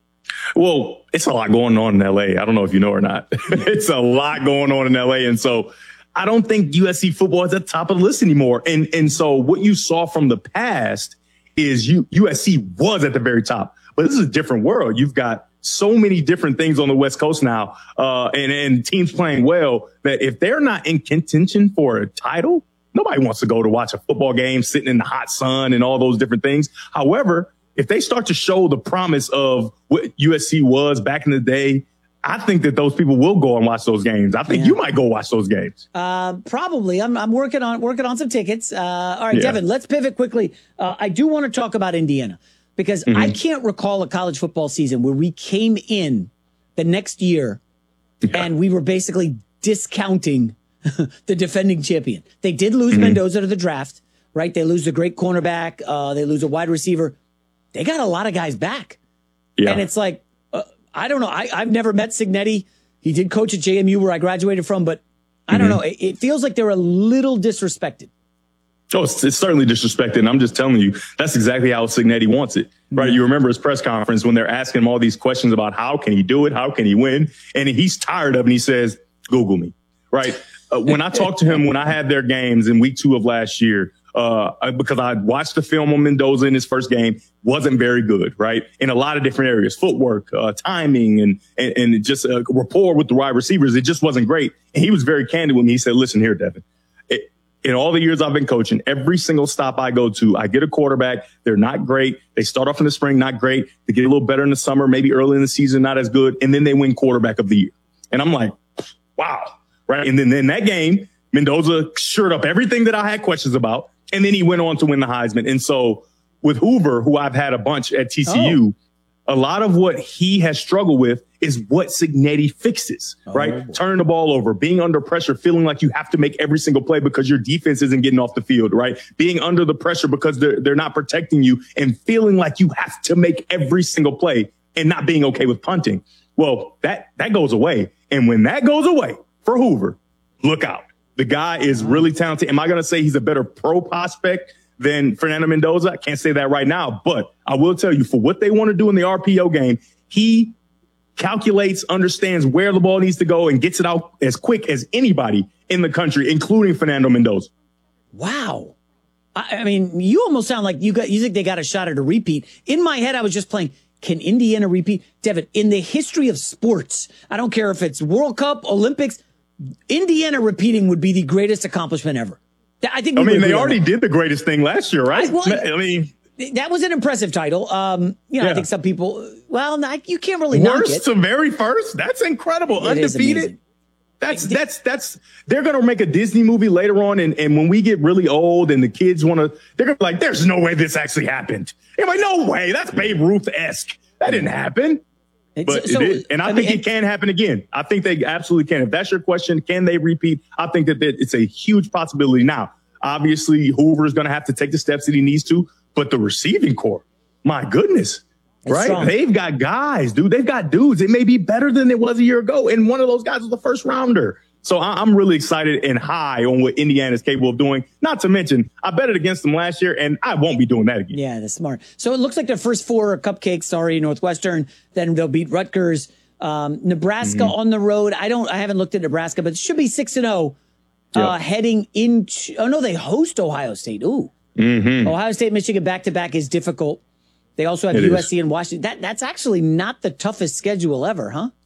Well, it's a lot going on in L A. I don't know if you know or not. It's a lot going on in L A. And so I don't think U S C football is at the top of the list anymore. And and so what you saw from the past is you, U S C was at the very top. But this is a different world. You've got so many different things on the West Coast now, uh, and, and teams playing well, that if they're not in contention for a title, nobody wants to go to watch a football game sitting in the hot sun and all those different things. However, if they start to show the promise of what U S C was back in the day, I think that those people will go and watch those games. I think Yeah. you might go watch those games. Uh, probably. I'm, I'm working on working on some tickets. Uh, all right, Yeah. Devin, let's pivot quickly. Uh, I do want to talk about Indiana because Mhm. I can't recall a college football season where we came in the next year and we were basically discounting the defending champion. They did lose Mhm. Mendoza to the draft, right? They lose a great cornerback. Uh, they lose a wide receiver. They got a lot of guys back. Yeah. And it's like, uh, I don't know. I, I've never met Signetti. He did coach at J M U where I graduated from, but I don't Mhm. know. It, it feels like they're a little disrespected. Oh, it's, it's certainly disrespected. And I'm just telling you, that's exactly how Signetti wants it, right? You remember his press conference when they're asking him all these questions about how can he do it? How can he win? And he's tired of it. And he says, Google me, right? Uh, when I talked to him, when I had their games in week two of last year, uh, I- because I watched the film on Mendoza in his first game, wasn't very good, right? In a lot of different areas, footwork, uh, timing, and, and, and just a rapport with the wide receivers. It just wasn't great. And he was very candid with me. He said, listen here, Devin, it, in all the years I've been coaching, every single stop I go to, I get a quarterback. They're not great. They start off in the spring, not great. They get a little better in the summer, maybe early in the season, not as good. And then they win quarterback of the year. And I'm like, wow. Right. And then in that game, Mendoza shored up everything that I had questions about. And then he went on to win the Heisman. And so with Hoover, who I've had a bunch at T C U, a lot of what he has struggled with is what Signetti fixes, right? Turning the ball over, being under pressure, feeling like you have to make every single play because your defense isn't getting off the field, right? Being under the pressure because they're, they're not protecting you and feeling like you have to make every single play and not being okay with punting. Well, that, that goes away. And when that goes away for Hoover, look out. The guy is really talented. Am I going to say he's a better pro prospect than Fernando Mendoza? I can't say that right now, but I will tell you for what they want to do in the R P O game, he calculates, understands where the ball needs to go and gets it out as quick as anybody in the country, including Fernando Mendoza. Wow. I, I mean, you almost sound like you got, you think they got a shot at a repeat. In my head, I was just playing, can Indiana repeat? Devin, in the history of sports, I don't care if it's World Cup, Olympics, Indiana repeating would be the greatest accomplishment ever. I think. I we mean, would they agree on already that. did the greatest thing last year, right? I- well, I mean, that was an impressive title. Um, you know, I Yeah. think some people, well, not, you can't really knock worst it. to very first. That's incredible. It is Undefeated. amazing. That's that's that's. They're gonna make a Disney movie later on, and, and when we get really old and the kids want to, they're gonna be like, "There's no way this actually happened." You're like, "No way, that's Babe Ruth esque. That didn't happen." But so- it is, and I, I think mean, it can happen again. I think they absolutely can. If that's your question, can they repeat? I think that that it's a huge possibility. Now, obviously, Hoover is going to have to take the steps that he needs to, but the receiving core, my goodness, It's right? strong. They've got guys, dude. They've got dudes. It may be better than it was a year ago, and one of those guys was the first rounder. So I, I'm really excited and high on what Indiana is capable of doing. Not to mention, I bet it against them last year, and I won't be doing that again. Yeah, that's smart. So it looks like their first four are cupcakes. Sorry, Northwestern. Then they'll beat Rutgers, um, Nebraska Mhm. on the road. I don't. I haven't looked at Nebraska, but it should be six and zero. Uh, Yep. heading into. Oh no, they host Ohio State. Ooh, Mm-hmm. Ohio State, Michigan back to back is difficult. They also have It U is. S C and Washington. That that's actually not the toughest schedule ever, huh?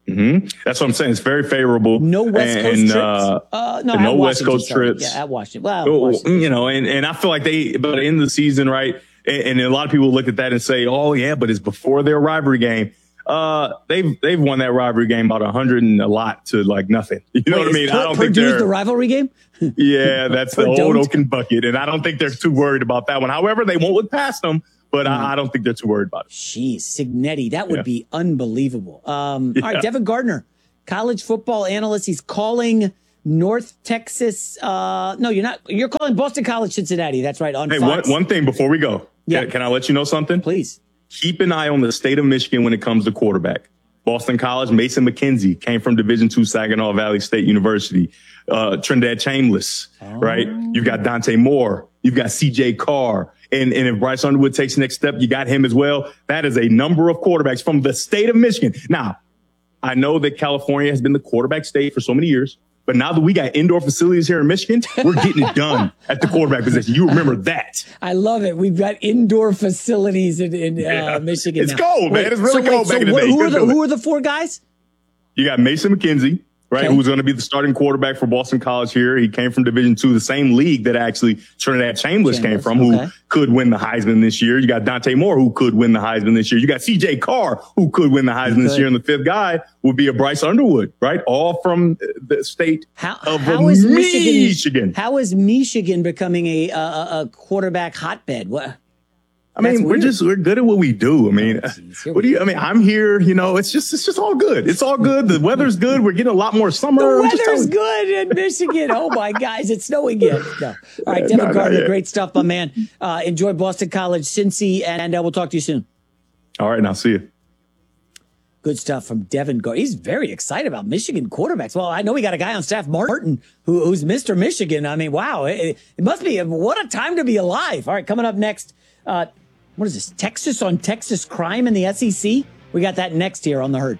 Mm-hmm. That's what I'm saying. It's very favorable. No West Coast and, trips. Uh, uh, no, no at West Washington, Coast sorry. trips. Yeah, at Washington. Well, Washington. You know, and, and I feel like they, by the end of the season, right? And, and a lot of people look at that and say, "Oh, yeah, but it's before their rivalry game." Uh, they've they've won that rivalry game about a hundred and a lot to like nothing. You know Wait, what I mean? Per, I don't Purdue's think they're the rivalry game. Yeah, that's the old don't. Oaken bucket, and I don't think they're too worried about that one. However, they won't look past them, but mm. I, I don't think they're too worried about it. Jeez, Signetti, that would Yeah. be unbelievable. Um, Yeah. All right, Devin Gardner, college football analyst. He's calling North Texas. Uh, no, you're not. You're calling Boston College Cincinnati. That's right. On Hey, one, Fox. one thing before we go. Yeah. Can, can I let you know something? Please. Keep an eye on the state of Michigan when it comes to quarterback. Boston College, Mason McKenzie came from Division two Saginaw Valley State University. Uh, Trinidad Chambliss, Oh. right? You've got Dante Moore. You've got C J Carr. And, and if Bryce Underwood takes the next step, you got him as well. That is a number of quarterbacks from the state of Michigan. Now, I know that California has been the quarterback state for so many years, but now that we got indoor facilities here in Michigan, we're getting it done at the quarterback position. You remember that. I love it. We've got indoor facilities in, in Yeah. uh, Michigan. It's now. cold, man. It's really so cold wait, back so in the wh- day. Who You are the couldn't do Who it. are the four guys? You got Mason McKenzie, right? Okay. Who's going to be the starting quarterback for Boston College here. He came from Division two, the same league that actually Trinidad Chambliss came Chambliss, from, who okay. could win the Heisman this year. You got Dante Moore, who could win the Heisman this year. You got C J Carr, who could win the Heisman this could. year. And the fifth guy would be a Bryce Underwood, right? All from the state How, of how is Michigan. Michigan? How is Michigan becoming a a, a quarterback hotbed? What? I mean, That's we're weird. just, we're good at what we do. I mean, Here what do you, I mean, I'm here, you know, it's just, it's just all good. It's all good. The weather's good. We're getting a lot more summer. The I'm just weather's telling you. good in Michigan. Oh my guys, it's snowing again. No. All right, No, Devin not Gardner, yet. great stuff, my man. Uh, enjoy Boston College, Cincy, and uh, we'll talk to you soon. All right. Now see you. Good stuff from Devin Gardner. He's very excited about Michigan quarterbacks. Well, I know we got a guy on staff, Martin, who, who's Mister Michigan. I mean, wow, it, it must be, what a time to be alive. All right, coming up next, uh, what is this, Texas on Texas crime in the S E C? We got that next here on The Herd.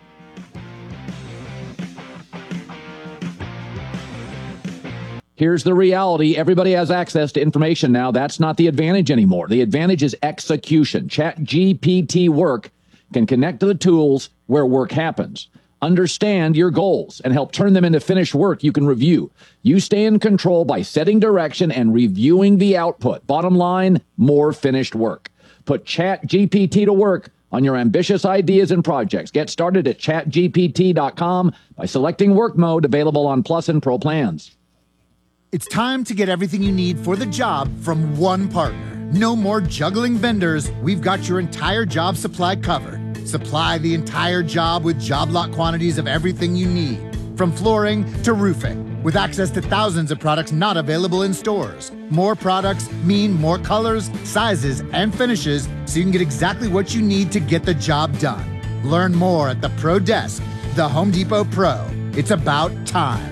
Here's the reality. Everybody has access to information now. That's not the advantage anymore. The advantage is execution. Chat G P T work can connect to the tools where work happens. Understand your goals and help turn them into finished work you can review. You stay in control by setting direction and reviewing the output. Bottom line, more finished work. Put Chat G P T to work on your ambitious ideas and projects. Get started at chat G P T dot com by selecting work mode, available on Plus and Pro plans. It's time to get everything you need for the job from one partner. No more juggling vendors. We've got your entire job supply covered. Supply the entire job with job lot quantities of everything you need, from flooring to roofing, with access to thousands of products not available in stores. More products mean more colors, sizes, and finishes, so you can get exactly what you need to get the job done. Learn more at the Pro Desk, the Home Depot Pro. It's about time.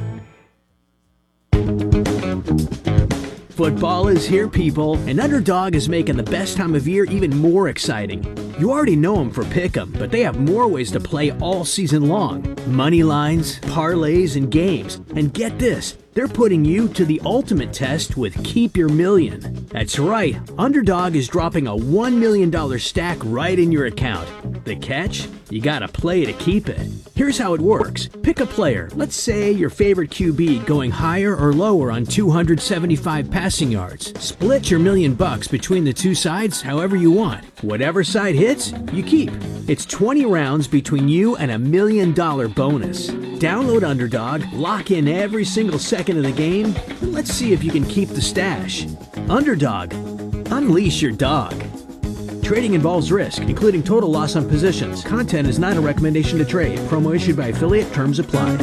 Football is here, people, and Underdog is making the best time of year even more exciting. You already know them for Pick'em, but they have more ways to play all season long. Money lines, parlays, and games. And get this, they're putting you to the ultimate test with Keep Your Million. That's right, Underdog is dropping a one million dollars stack right in your account. The catch? You gotta play to keep it. Here's how it works. Pick a player, let's say your favorite Q B, going higher or lower on two hundred seventy-five passing yards. Split your million bucks between the two sides however you want. Whatever side hits, you keep. It's twenty rounds between you and a million dollar bonus. Download Underdog, lock in every single second of the game, and let's see if you can keep the stash. Underdog, unleash your dog. Trading involves risk, including total loss on positions. Content is not a recommendation to trade. Promo issued by affiliate. Terms apply.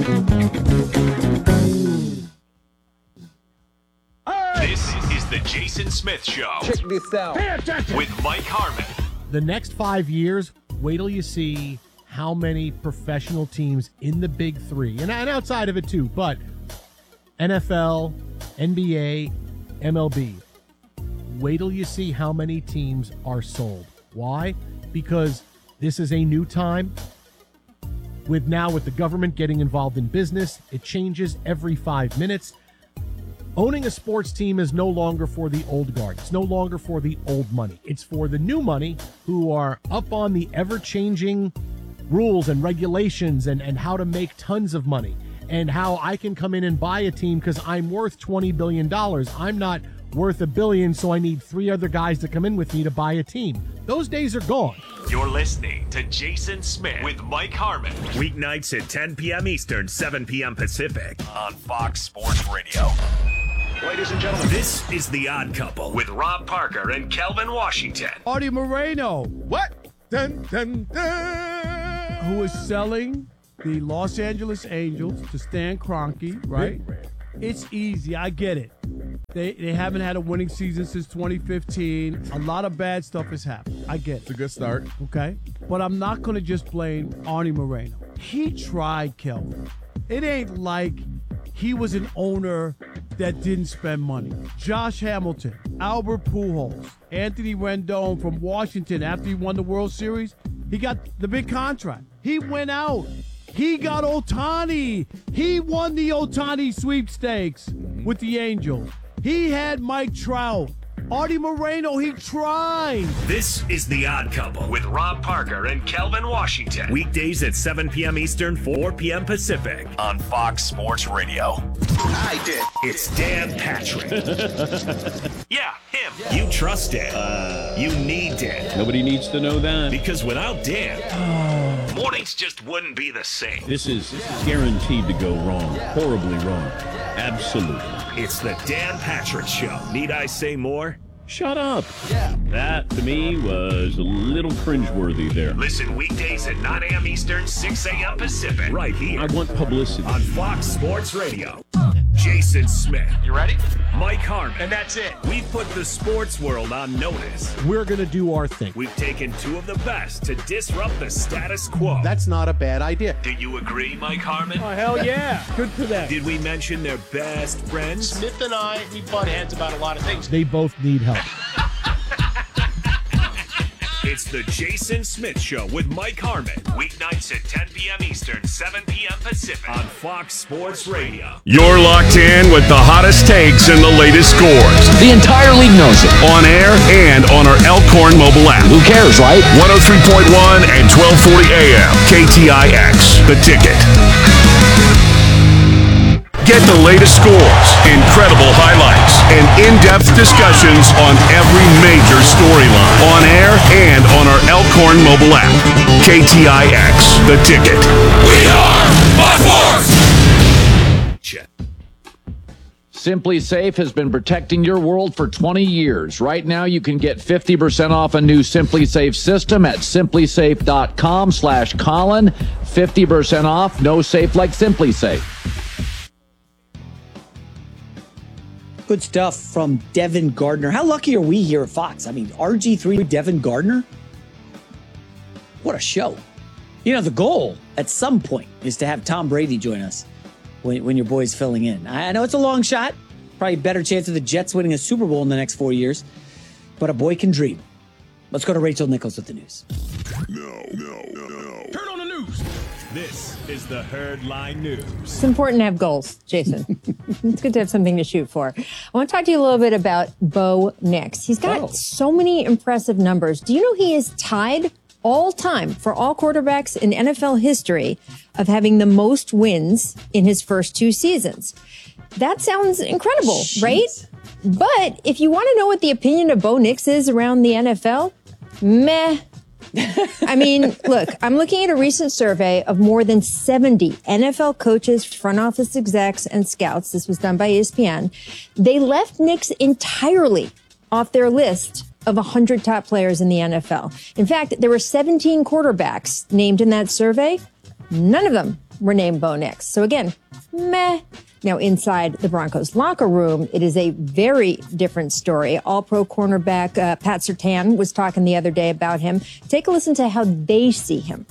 This is the Jason Smith Show. Check this out. Pay attention. With Mike Harmon. The next five years, wait till you see how many professional teams in the big three, and, and outside of it too, but N F L, N B A, M L B. Wait till you see how many teams are sold. Why? Because this is a new time. With now with the government getting involved in business, it changes every five minutes. Owning a sports team is no longer for the old guard. It's no longer for the old money. It's for the new money who are up on the ever-changing rules and regulations and, and how to make tons of money and how I can come in and buy a team because I'm worth twenty billion dollars. I'm not worth a billion, so I need three other guys to come in with me to buy a team. Those days are gone. You're listening to Jason Smith with Mike Harmon. Weeknights at ten p.m. Eastern, seven p.m. Pacific on Fox Sports Radio. Ladies and gentlemen, this is The Odd Couple with Rob Parker and Kelvin Washington. Artie Moreno. What? Dun, dun, dun. Who is selling the Los Angeles Angels to Stan Kroenke, right? It's easy. I get it. They they haven't had a winning season since twenty fifteen. A lot of bad stuff has happened. I get it. It's a good start. Okay? But I'm not going to just blame Artie Moreno. He tried, Kelvin. It ain't like he was an owner that didn't spend money. Josh Hamilton, Albert Pujols, Anthony Rendon from Washington after he won the World Series, he got the big contract. He went out. He got Ohtani. He won the Ohtani sweepstakes with the Angels. He had Mike Trout. Artie Moreno, he tried. This is The Odd Couple with Rob Parker and Kelvin Washington. Weekdays at seven p.m. Eastern, four p.m. Pacific on Fox Sports Radio. I did. It's Dan Patrick. Yeah, him. You trust Dan. Uh, you need Dan. Nobody needs to know that. Because without Dan, mornings just wouldn't be the same. This is guaranteed to go wrong. Horribly wrong. Absolutely. It's the Dan Patrick Show. Need I say more? Shut up. Yeah. That, to me, was a little cringeworthy there. Listen weekdays at nine a.m. Eastern, six a.m. Pacific. Right here. I want publicity. On Fox Sports Radio. Jason Smith. You ready? Mike Harmon. And that's it. We've put the sports world on notice. We're going to do our thing. We've taken two of the best to disrupt the status quo. That's not a bad idea. Do you agree, Mike Harmon? Oh, hell yeah. Good for them. Did we mention their best friends? Smith and I, we butt heads about a lot of things. They both need help. It's the Jason Smith Show with Mike Harmon. Weeknights at ten p.m. Eastern, seven p.m. Pacific on Fox Sports Radio. You're locked in with the hottest takes and the latest scores. The entire league knows it. On air and on our Elkhorn mobile app. Who cares, right? one oh three point one and twelve forty A M. K T I X, The Ticket. Get the latest scores, incredible highlights, and in-depth discussions on every major storyline. On air and on our Elkhorn mobile app. K T I X, The Ticket. We are Fox Sports! Simply Safe has been protecting your world for twenty years. Right now, you can get fifty percent off a new Simply Safe system at simply safe dot com slash Colin. fifty percent off, no safe like Simply Safe. Good stuff from Devin Gardner. How lucky are we here at Fox? I mean, R G three with Devin Gardner? What a show. You know, the goal at some point is to have Tom Brady join us when, when your boy's filling in. I know it's a long shot. Probably a better chance of the Jets winning a Super Bowl in the next four years. But a boy can dream. Let's go to Rachel Nichols with the news. No, no, no, no. Turn on the news. This is the Herdline News. It's important to have goals, Jason. It's good to have something to shoot for. I want to talk to you a little bit about Bo Nix. He's got oh. so many impressive numbers. Do you know he is tied all time for all quarterbacks in N F L history of having the most wins in his first two seasons? That sounds incredible, Jeez. right? But if you want to know what the opinion of Bo Nix is around the N F L, meh. I mean, look, I'm looking at a recent survey of more than seventy N F L coaches, front office execs, and scouts. This was done by E S P N. They left Nix entirely off their list of one hundred top players in the N F L. In fact, there were seventeen quarterbacks named in that survey. None of them were named Bo Nix. So again, meh. Now, inside the Broncos locker room, it is a very different story. All-pro cornerback uh, Pat Surtain was talking the other day about him. Take a listen to how they see him.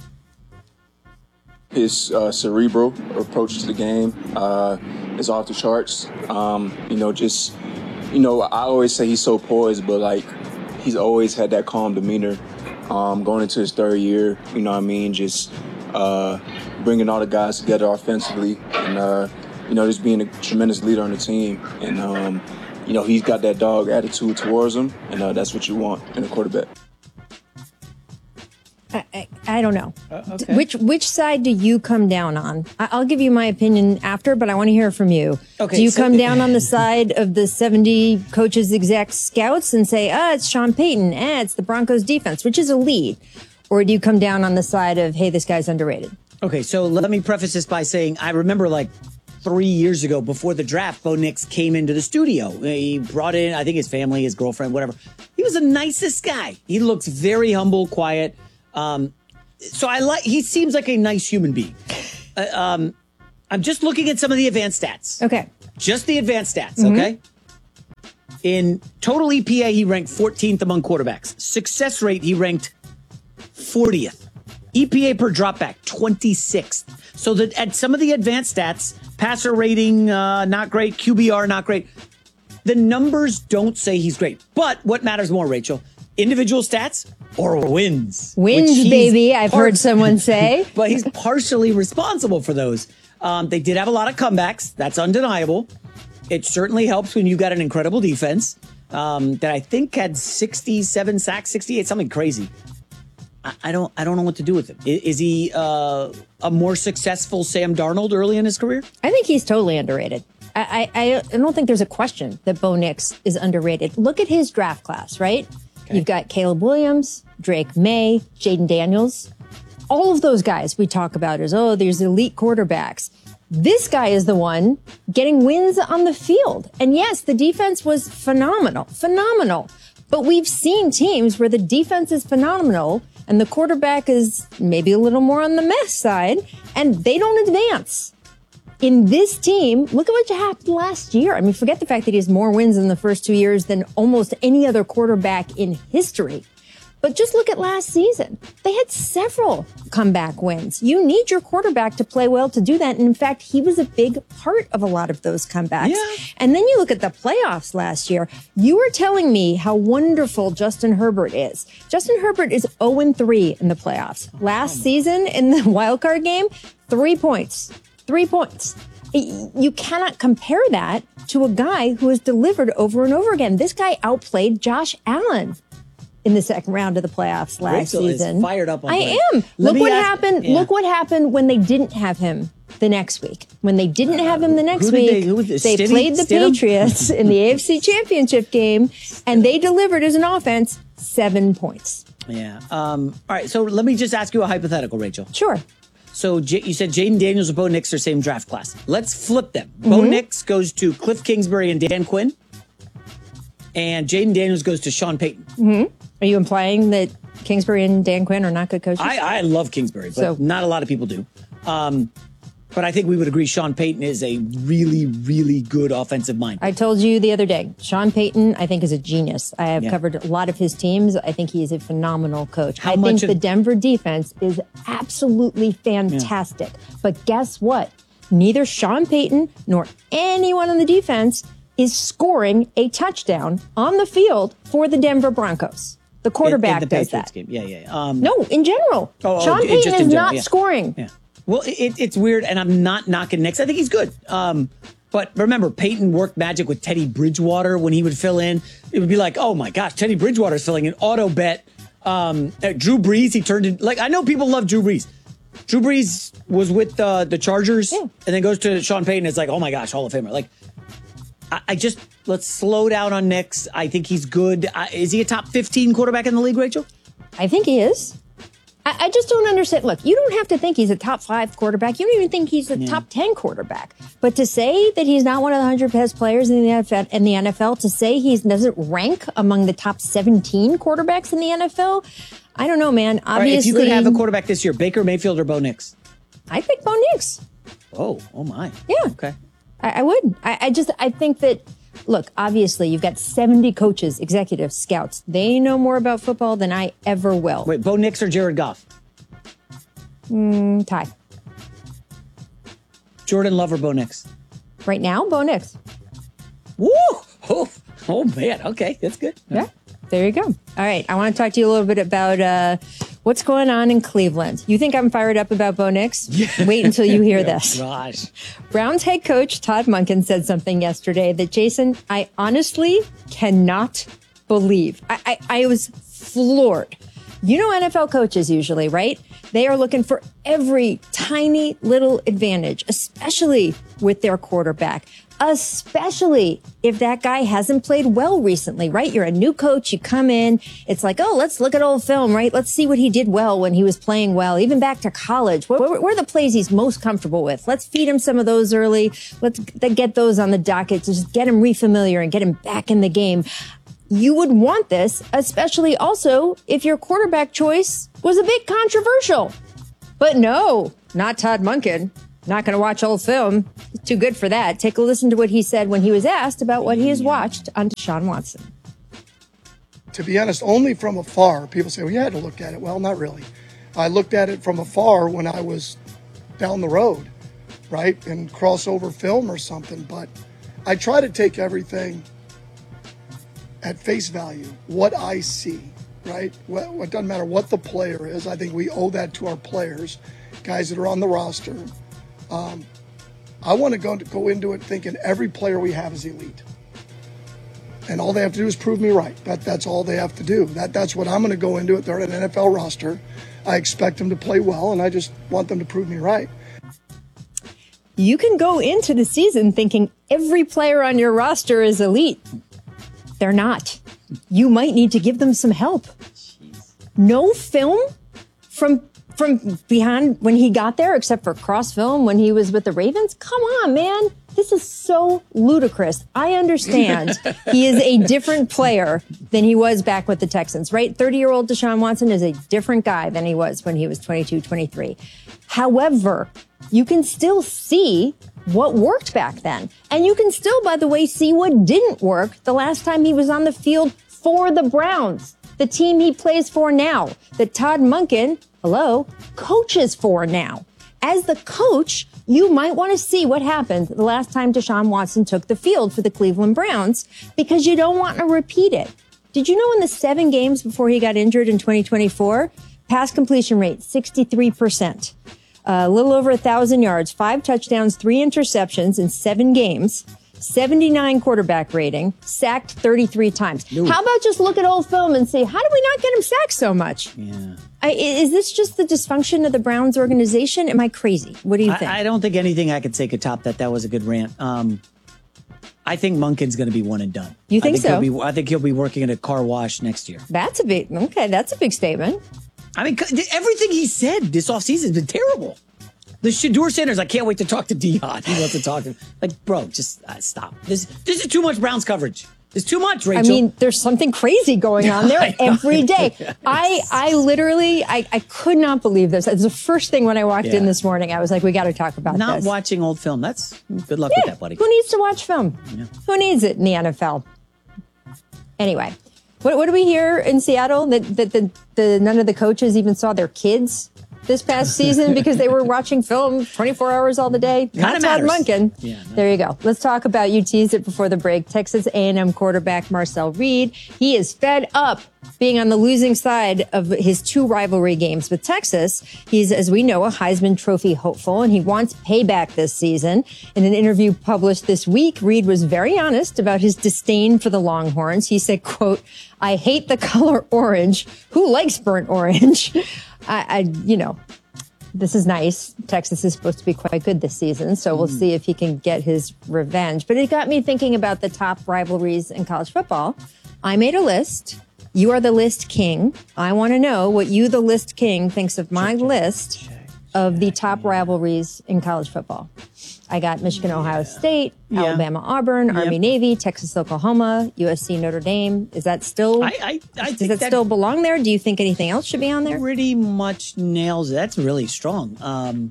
His uh, cerebral approach to the game uh, is off the charts. Um, you know, just, you know, I always say he's so poised, but, like, he's always had that calm demeanor um, going into his third year, you know what I mean, just uh, bringing all the guys together offensively and, uh, you know, just being a tremendous leader on the team. And, um, you know, he's got that dog attitude towards him, and uh, that's what you want in a quarterback. I, I, I don't know. Uh, okay. Which which side do you come down on? I, I'll give you my opinion after, but I want to hear from you. Okay, do you so- come down on the side of the seventy coaches, execs, scouts, and say, ah, it's Sean Payton, eh, it's the Broncos defense, which is elite? Or do you come down on the side of, hey, this guy's underrated? Okay, so let me preface this by saying I remember like three years ago before the draft, Bo Nix came into the studio. He brought in, I think, his family, his girlfriend, whatever. He was the nicest guy. He looks very humble, quiet. Um, so I like. He seems like a nice human being. Uh, um, I'm just looking at some of the advanced stats. Okay. Just the advanced stats, Mhm. okay? In total E P A, he ranked fourteenth among quarterbacks. Success rate, he ranked fortieth. E P A per dropback, twenty-sixth. So that at some of the advanced stats, passer rating, uh, not great, Q B R, not great. The numbers don't say he's great. But what matters more, Rachel? Individual stats or wins? Wins, Which he's baby, I've par- heard someone say. But he's partially responsible for those. Um, they did have a lot of comebacks. That's undeniable. It certainly helps when you got an incredible defense um, that I think had sixty-seven sacks, sixty-eight, something crazy. I, I don't I don't know what to do with him. Is, is he uh, a more successful Sam Darnold early in his career? I think he's totally underrated. I, I, I don't think there's a question that Bo Nix is underrated. Look at his draft class, right? You've got Caleb Williams, Drake May, Jaden Daniels. All of those guys we talk about as, oh, there's elite quarterbacks. This guy is the one getting wins on the field. And yes, the defense was phenomenal, phenomenal. But we've seen teams where the defense is phenomenal and the quarterback is maybe a little more on the mess side and they don't advance. In this team, look at what happened last year. I mean, forget the fact that he has more wins in the first two years than almost any other quarterback in history. But just look at last season. They had several comeback wins. You need your quarterback to play well to do that. And in fact, he was a big part of a lot of those comebacks. Yeah. And then you look at the playoffs last year. You were telling me how wonderful Justin Herbert is. Justin Herbert is oh and three in the playoffs. Last season in the wild card game, three points. Three points. You cannot compare that to a guy who has delivered over and over again. This guy outplayed Josh Allen in the second round of the playoffs last Rachel is season. fired up on I Blake. am. Let Look me what ask- happened. yeah. Look what happened when they didn't have him the next week. When they didn't have him the next who did week, they- who was it? they Stidham? played the Stidham? Patriots in the A F C Championship game, and they delivered as an offense seven points. Yeah. Um, all right. So let me just ask you a hypothetical, Rachel. Sure. So J- you said Jaden Daniels and Bo Nix are same draft class. Let's flip them. Bo Mhm. Nix goes to Cliff Kingsbury and Dan Quinn, and Jaden Daniels goes to Sean Payton. hmm Are you implying that Kingsbury and Dan Quinn are not good coaches? I, I love Kingsbury, but So- not a lot of people do. Um, but I think we would agree Sean Payton is a really, really good offensive mind. I told you the other day, Sean Payton, I think, is a genius. I have Yeah. covered a lot of his teams. I think he is a phenomenal coach. How I much think of- the Denver defense is absolutely fantastic. But guess what? Neither Sean Payton nor anyone on the defense is scoring a touchdown on the field for the Denver Broncos. The quarterback in, in the does Patriots that. game. Yeah, yeah. Um, No, in general. Oh, oh, Sean it- Payton just is in general, not yeah. scoring. Yeah. Well, it, it's weird, and I'm not knocking Nix. I think he's good. Um, but remember, Peyton worked magic with Teddy Bridgewater when he would fill in. It would be like, oh my gosh, Teddy Bridgewater's filling in. Auto bet. Um, uh, Drew Brees, he turned in. Like, I know people love Drew Brees. Drew Brees was with uh, the Chargers and then goes to Sean Payton. It's like, oh my gosh, Hall of Famer. Like, I, I just, let's slow down on Nix. I think he's good. Uh, is he a top fifteen quarterback in the league, Rachel? I think he is. I, I just don't understand. Look, you don't have to think he's a top five quarterback. You don't even think he's a top ten quarterback. But to say that he's not one of the one hundred best players in the N F L, in the N F L, to say he doesn't rank among the top seventeen quarterbacks in the N F L, I don't know, man. Obviously, All right, if you could have a quarterback this year, Baker Mayfield or Bo Nix? I pick Bo Nix. Oh, oh my. Yeah. Okay. I, I would. I, I just, I think that, look, obviously you've got seventy coaches, executives, scouts. They know more about football than I ever will. Wait, Bo Nix or Jared Goff? Mm, tie. Jordan Love or Bo Nix? Right now, Bo Nix. Woo! Oh, oh man. Okay, that's good. Yeah. There you go. All right. I want to talk to you a little bit about uh, what's going on in Cleveland. You think I'm fired up about Bo Nix? Wait until you hear this. Gosh. Browns head coach Todd Monken said something yesterday that, Jason, I honestly cannot believe. I, I, I was floored. You know N F L coaches usually, right? They are looking for every tiny little advantage, especially with their quarterback, especially if that guy hasn't played well recently, right? You're a new coach, you come in, it's like, oh, let's look at old film, right? Let's see what he did well when he was playing well, even back to college. What, what are the plays he's most comfortable with? Let's feed him some of those early. Let's get those on the docket to just get him refamiliar and get him back in the game. You would want this, especially also if your quarterback choice was a bit controversial. But no, not Todd Monken. Not going to watch old film. Too good for that. Take a listen to what he said when he was asked about what he has watched on Deshaun Watson. To be honest, only from afar. People say, well, you had to look at it. Well, not really. I looked at it from afar when I was down the road, right? And crossover film or something. But I try to take everything at face value, what I see, right? What, what doesn't matter what the player is. I think we owe that to our players, guys that are on the roster. Um, I want to go to go into it thinking every player we have is elite, and all they have to do is prove me right. That that's all they have to do. That that's what I'm going to go into it. They're an N F L roster. I expect them to play well, and I just want them to prove me right. You can go into the season thinking every player on your roster is elite. They're not. You might need to give them some help. No film from from behind when he got there, except for cross film when he was with the Ravens. Come on, man. This is so ludicrous. I understand he is a different player than he was back with the Texans, right? thirty-year-old Deshaun Watson is a different guy than he was when he was twenty-two, twenty-three. However, you can still see what worked back then. And you can still, by the way, see what didn't work the last time he was on the field for the Browns, the team he plays for now, that Todd Monken, hello, coaches for now. As the coach, you might want to see what happened the last time Deshaun Watson took the field for the Cleveland Browns, because you don't want to repeat it. Did you know in the seven games before he got injured in twenty twenty-four, pass completion rate, sixty-three percent. A little over a thousand yards, five touchdowns, three interceptions in seven games, seventy-nine quarterback rating, sacked thirty-three times. Ooh. How about just look at old film and say, how did we not get him sacked so much? Yeah. I, is this just the dysfunction of the Browns organization? Am I crazy? What do you think? I, I don't think anything I could say could top that. That was a good rant. Um, I think Monken's going to be one and done. You think, I think so? He'll be, I think he'll be working at a car wash next year. That's a big, okay, that's a big statement. I mean, everything he said this offseason has been terrible. The Shedeur Sanders, I can't wait to talk to Dion. He wants to talk to him. Like, bro, just uh, stop. This this is too much Browns coverage. It's too much, Rachel. I mean, there's something crazy going on there every day. I I literally, I, I could not believe this. It's the first thing when I walked Yeah. in this morning. I was like, we got to talk about Not this. watching old film. That's good luck Yeah, with that, buddy. Who needs to watch film? Yeah. Who needs it in the N F L? Anyway, what, what do we hear in Seattle? That, that the, the none of the coaches even saw their kids this past season because they were watching film twenty-four hours all the day. Not Kinda Todd matters. Monken. Yeah, there you go. Let's talk about, you teased it before the break, Texas A and M quarterback Marcel Reed. He is fed up being on the losing side of his two rivalry games with Texas. He's, as we know, a Heisman Trophy hopeful, and he wants payback this season. In an interview published this week, Reed was very honest about his disdain for the Longhorns. He said, quote, "I hate the color orange. Who likes burnt orange?" I, I, you know, this is nice. Texas is supposed to be quite good this season, so we'll see if he can get his revenge. But it got me thinking about the top rivalries in college football. I made a list. You are the list king. I want to know what you, the list king, thinks of my list of the top rivalries in college football. I got Michigan, Ohio State, Yeah. Alabama, Auburn, Yep. Army, Navy, Texas, Oklahoma, U S C, Notre Dame. Is that still? I, I, I does think that, that still belong there? Do you think anything else should be on there? pretty much nails it. That's really strong. Um,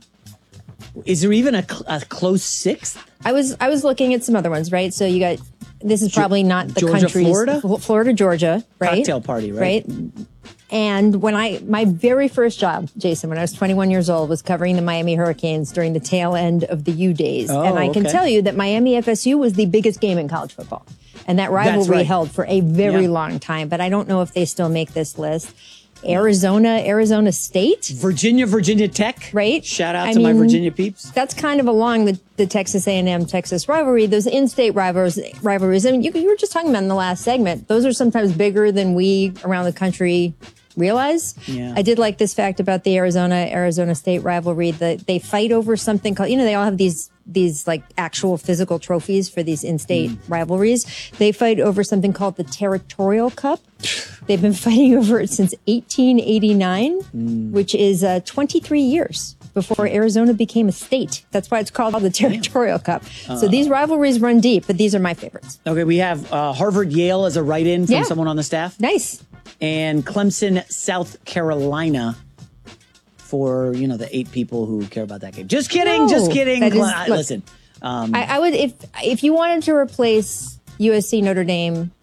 is there even a, cl- a close sixth? I was I was looking at some other ones, right? So you got, this is probably not the Georgia, country's Florida? F- Florida, Georgia, right? Cocktail party, right? Right. And when I, my very first job, Jason, when I was twenty-one years old, was covering the Miami Hurricanes during the tail end of the U days. Oh, and I can okay. tell you that Miami F S U was the biggest game in college football. And that rivalry right. held for a very Yeah. long time, but I don't know if they still make this list. Arizona, Arizona State. Virginia, Virginia Tech. Right. Shout out I to my mean, Virginia peeps. That's kind of along the, the Texas A and M Texas rivalry. Those in-state rivals, rivalries. I mean, you, you were just talking about in the last segment. Those are sometimes bigger than we around the country realize. Yeah. I did like this fact about the Arizona Arizona State rivalry that they fight over something called, you know, they all have these these like actual physical trophies for these in-state Mm. rivalries. They fight over something called the Territorial Cup. They've been fighting over it since eighteen eighty-nine, Mm. which is uh, twenty-three years before Arizona became a state. That's why it's called the Territorial Cup. So Uh. these rivalries run deep, but these are my favorites. Okay, we have uh, Harvard Yale as a write-in from Yeah. someone on the staff. Nice. And Clemson South Carolina for, you know, the eight people who care about that game. Just kidding, No, just kidding. that is- Cle- I- look, Listen. Um, I, I would if if you wanted to replace U S C Notre Dame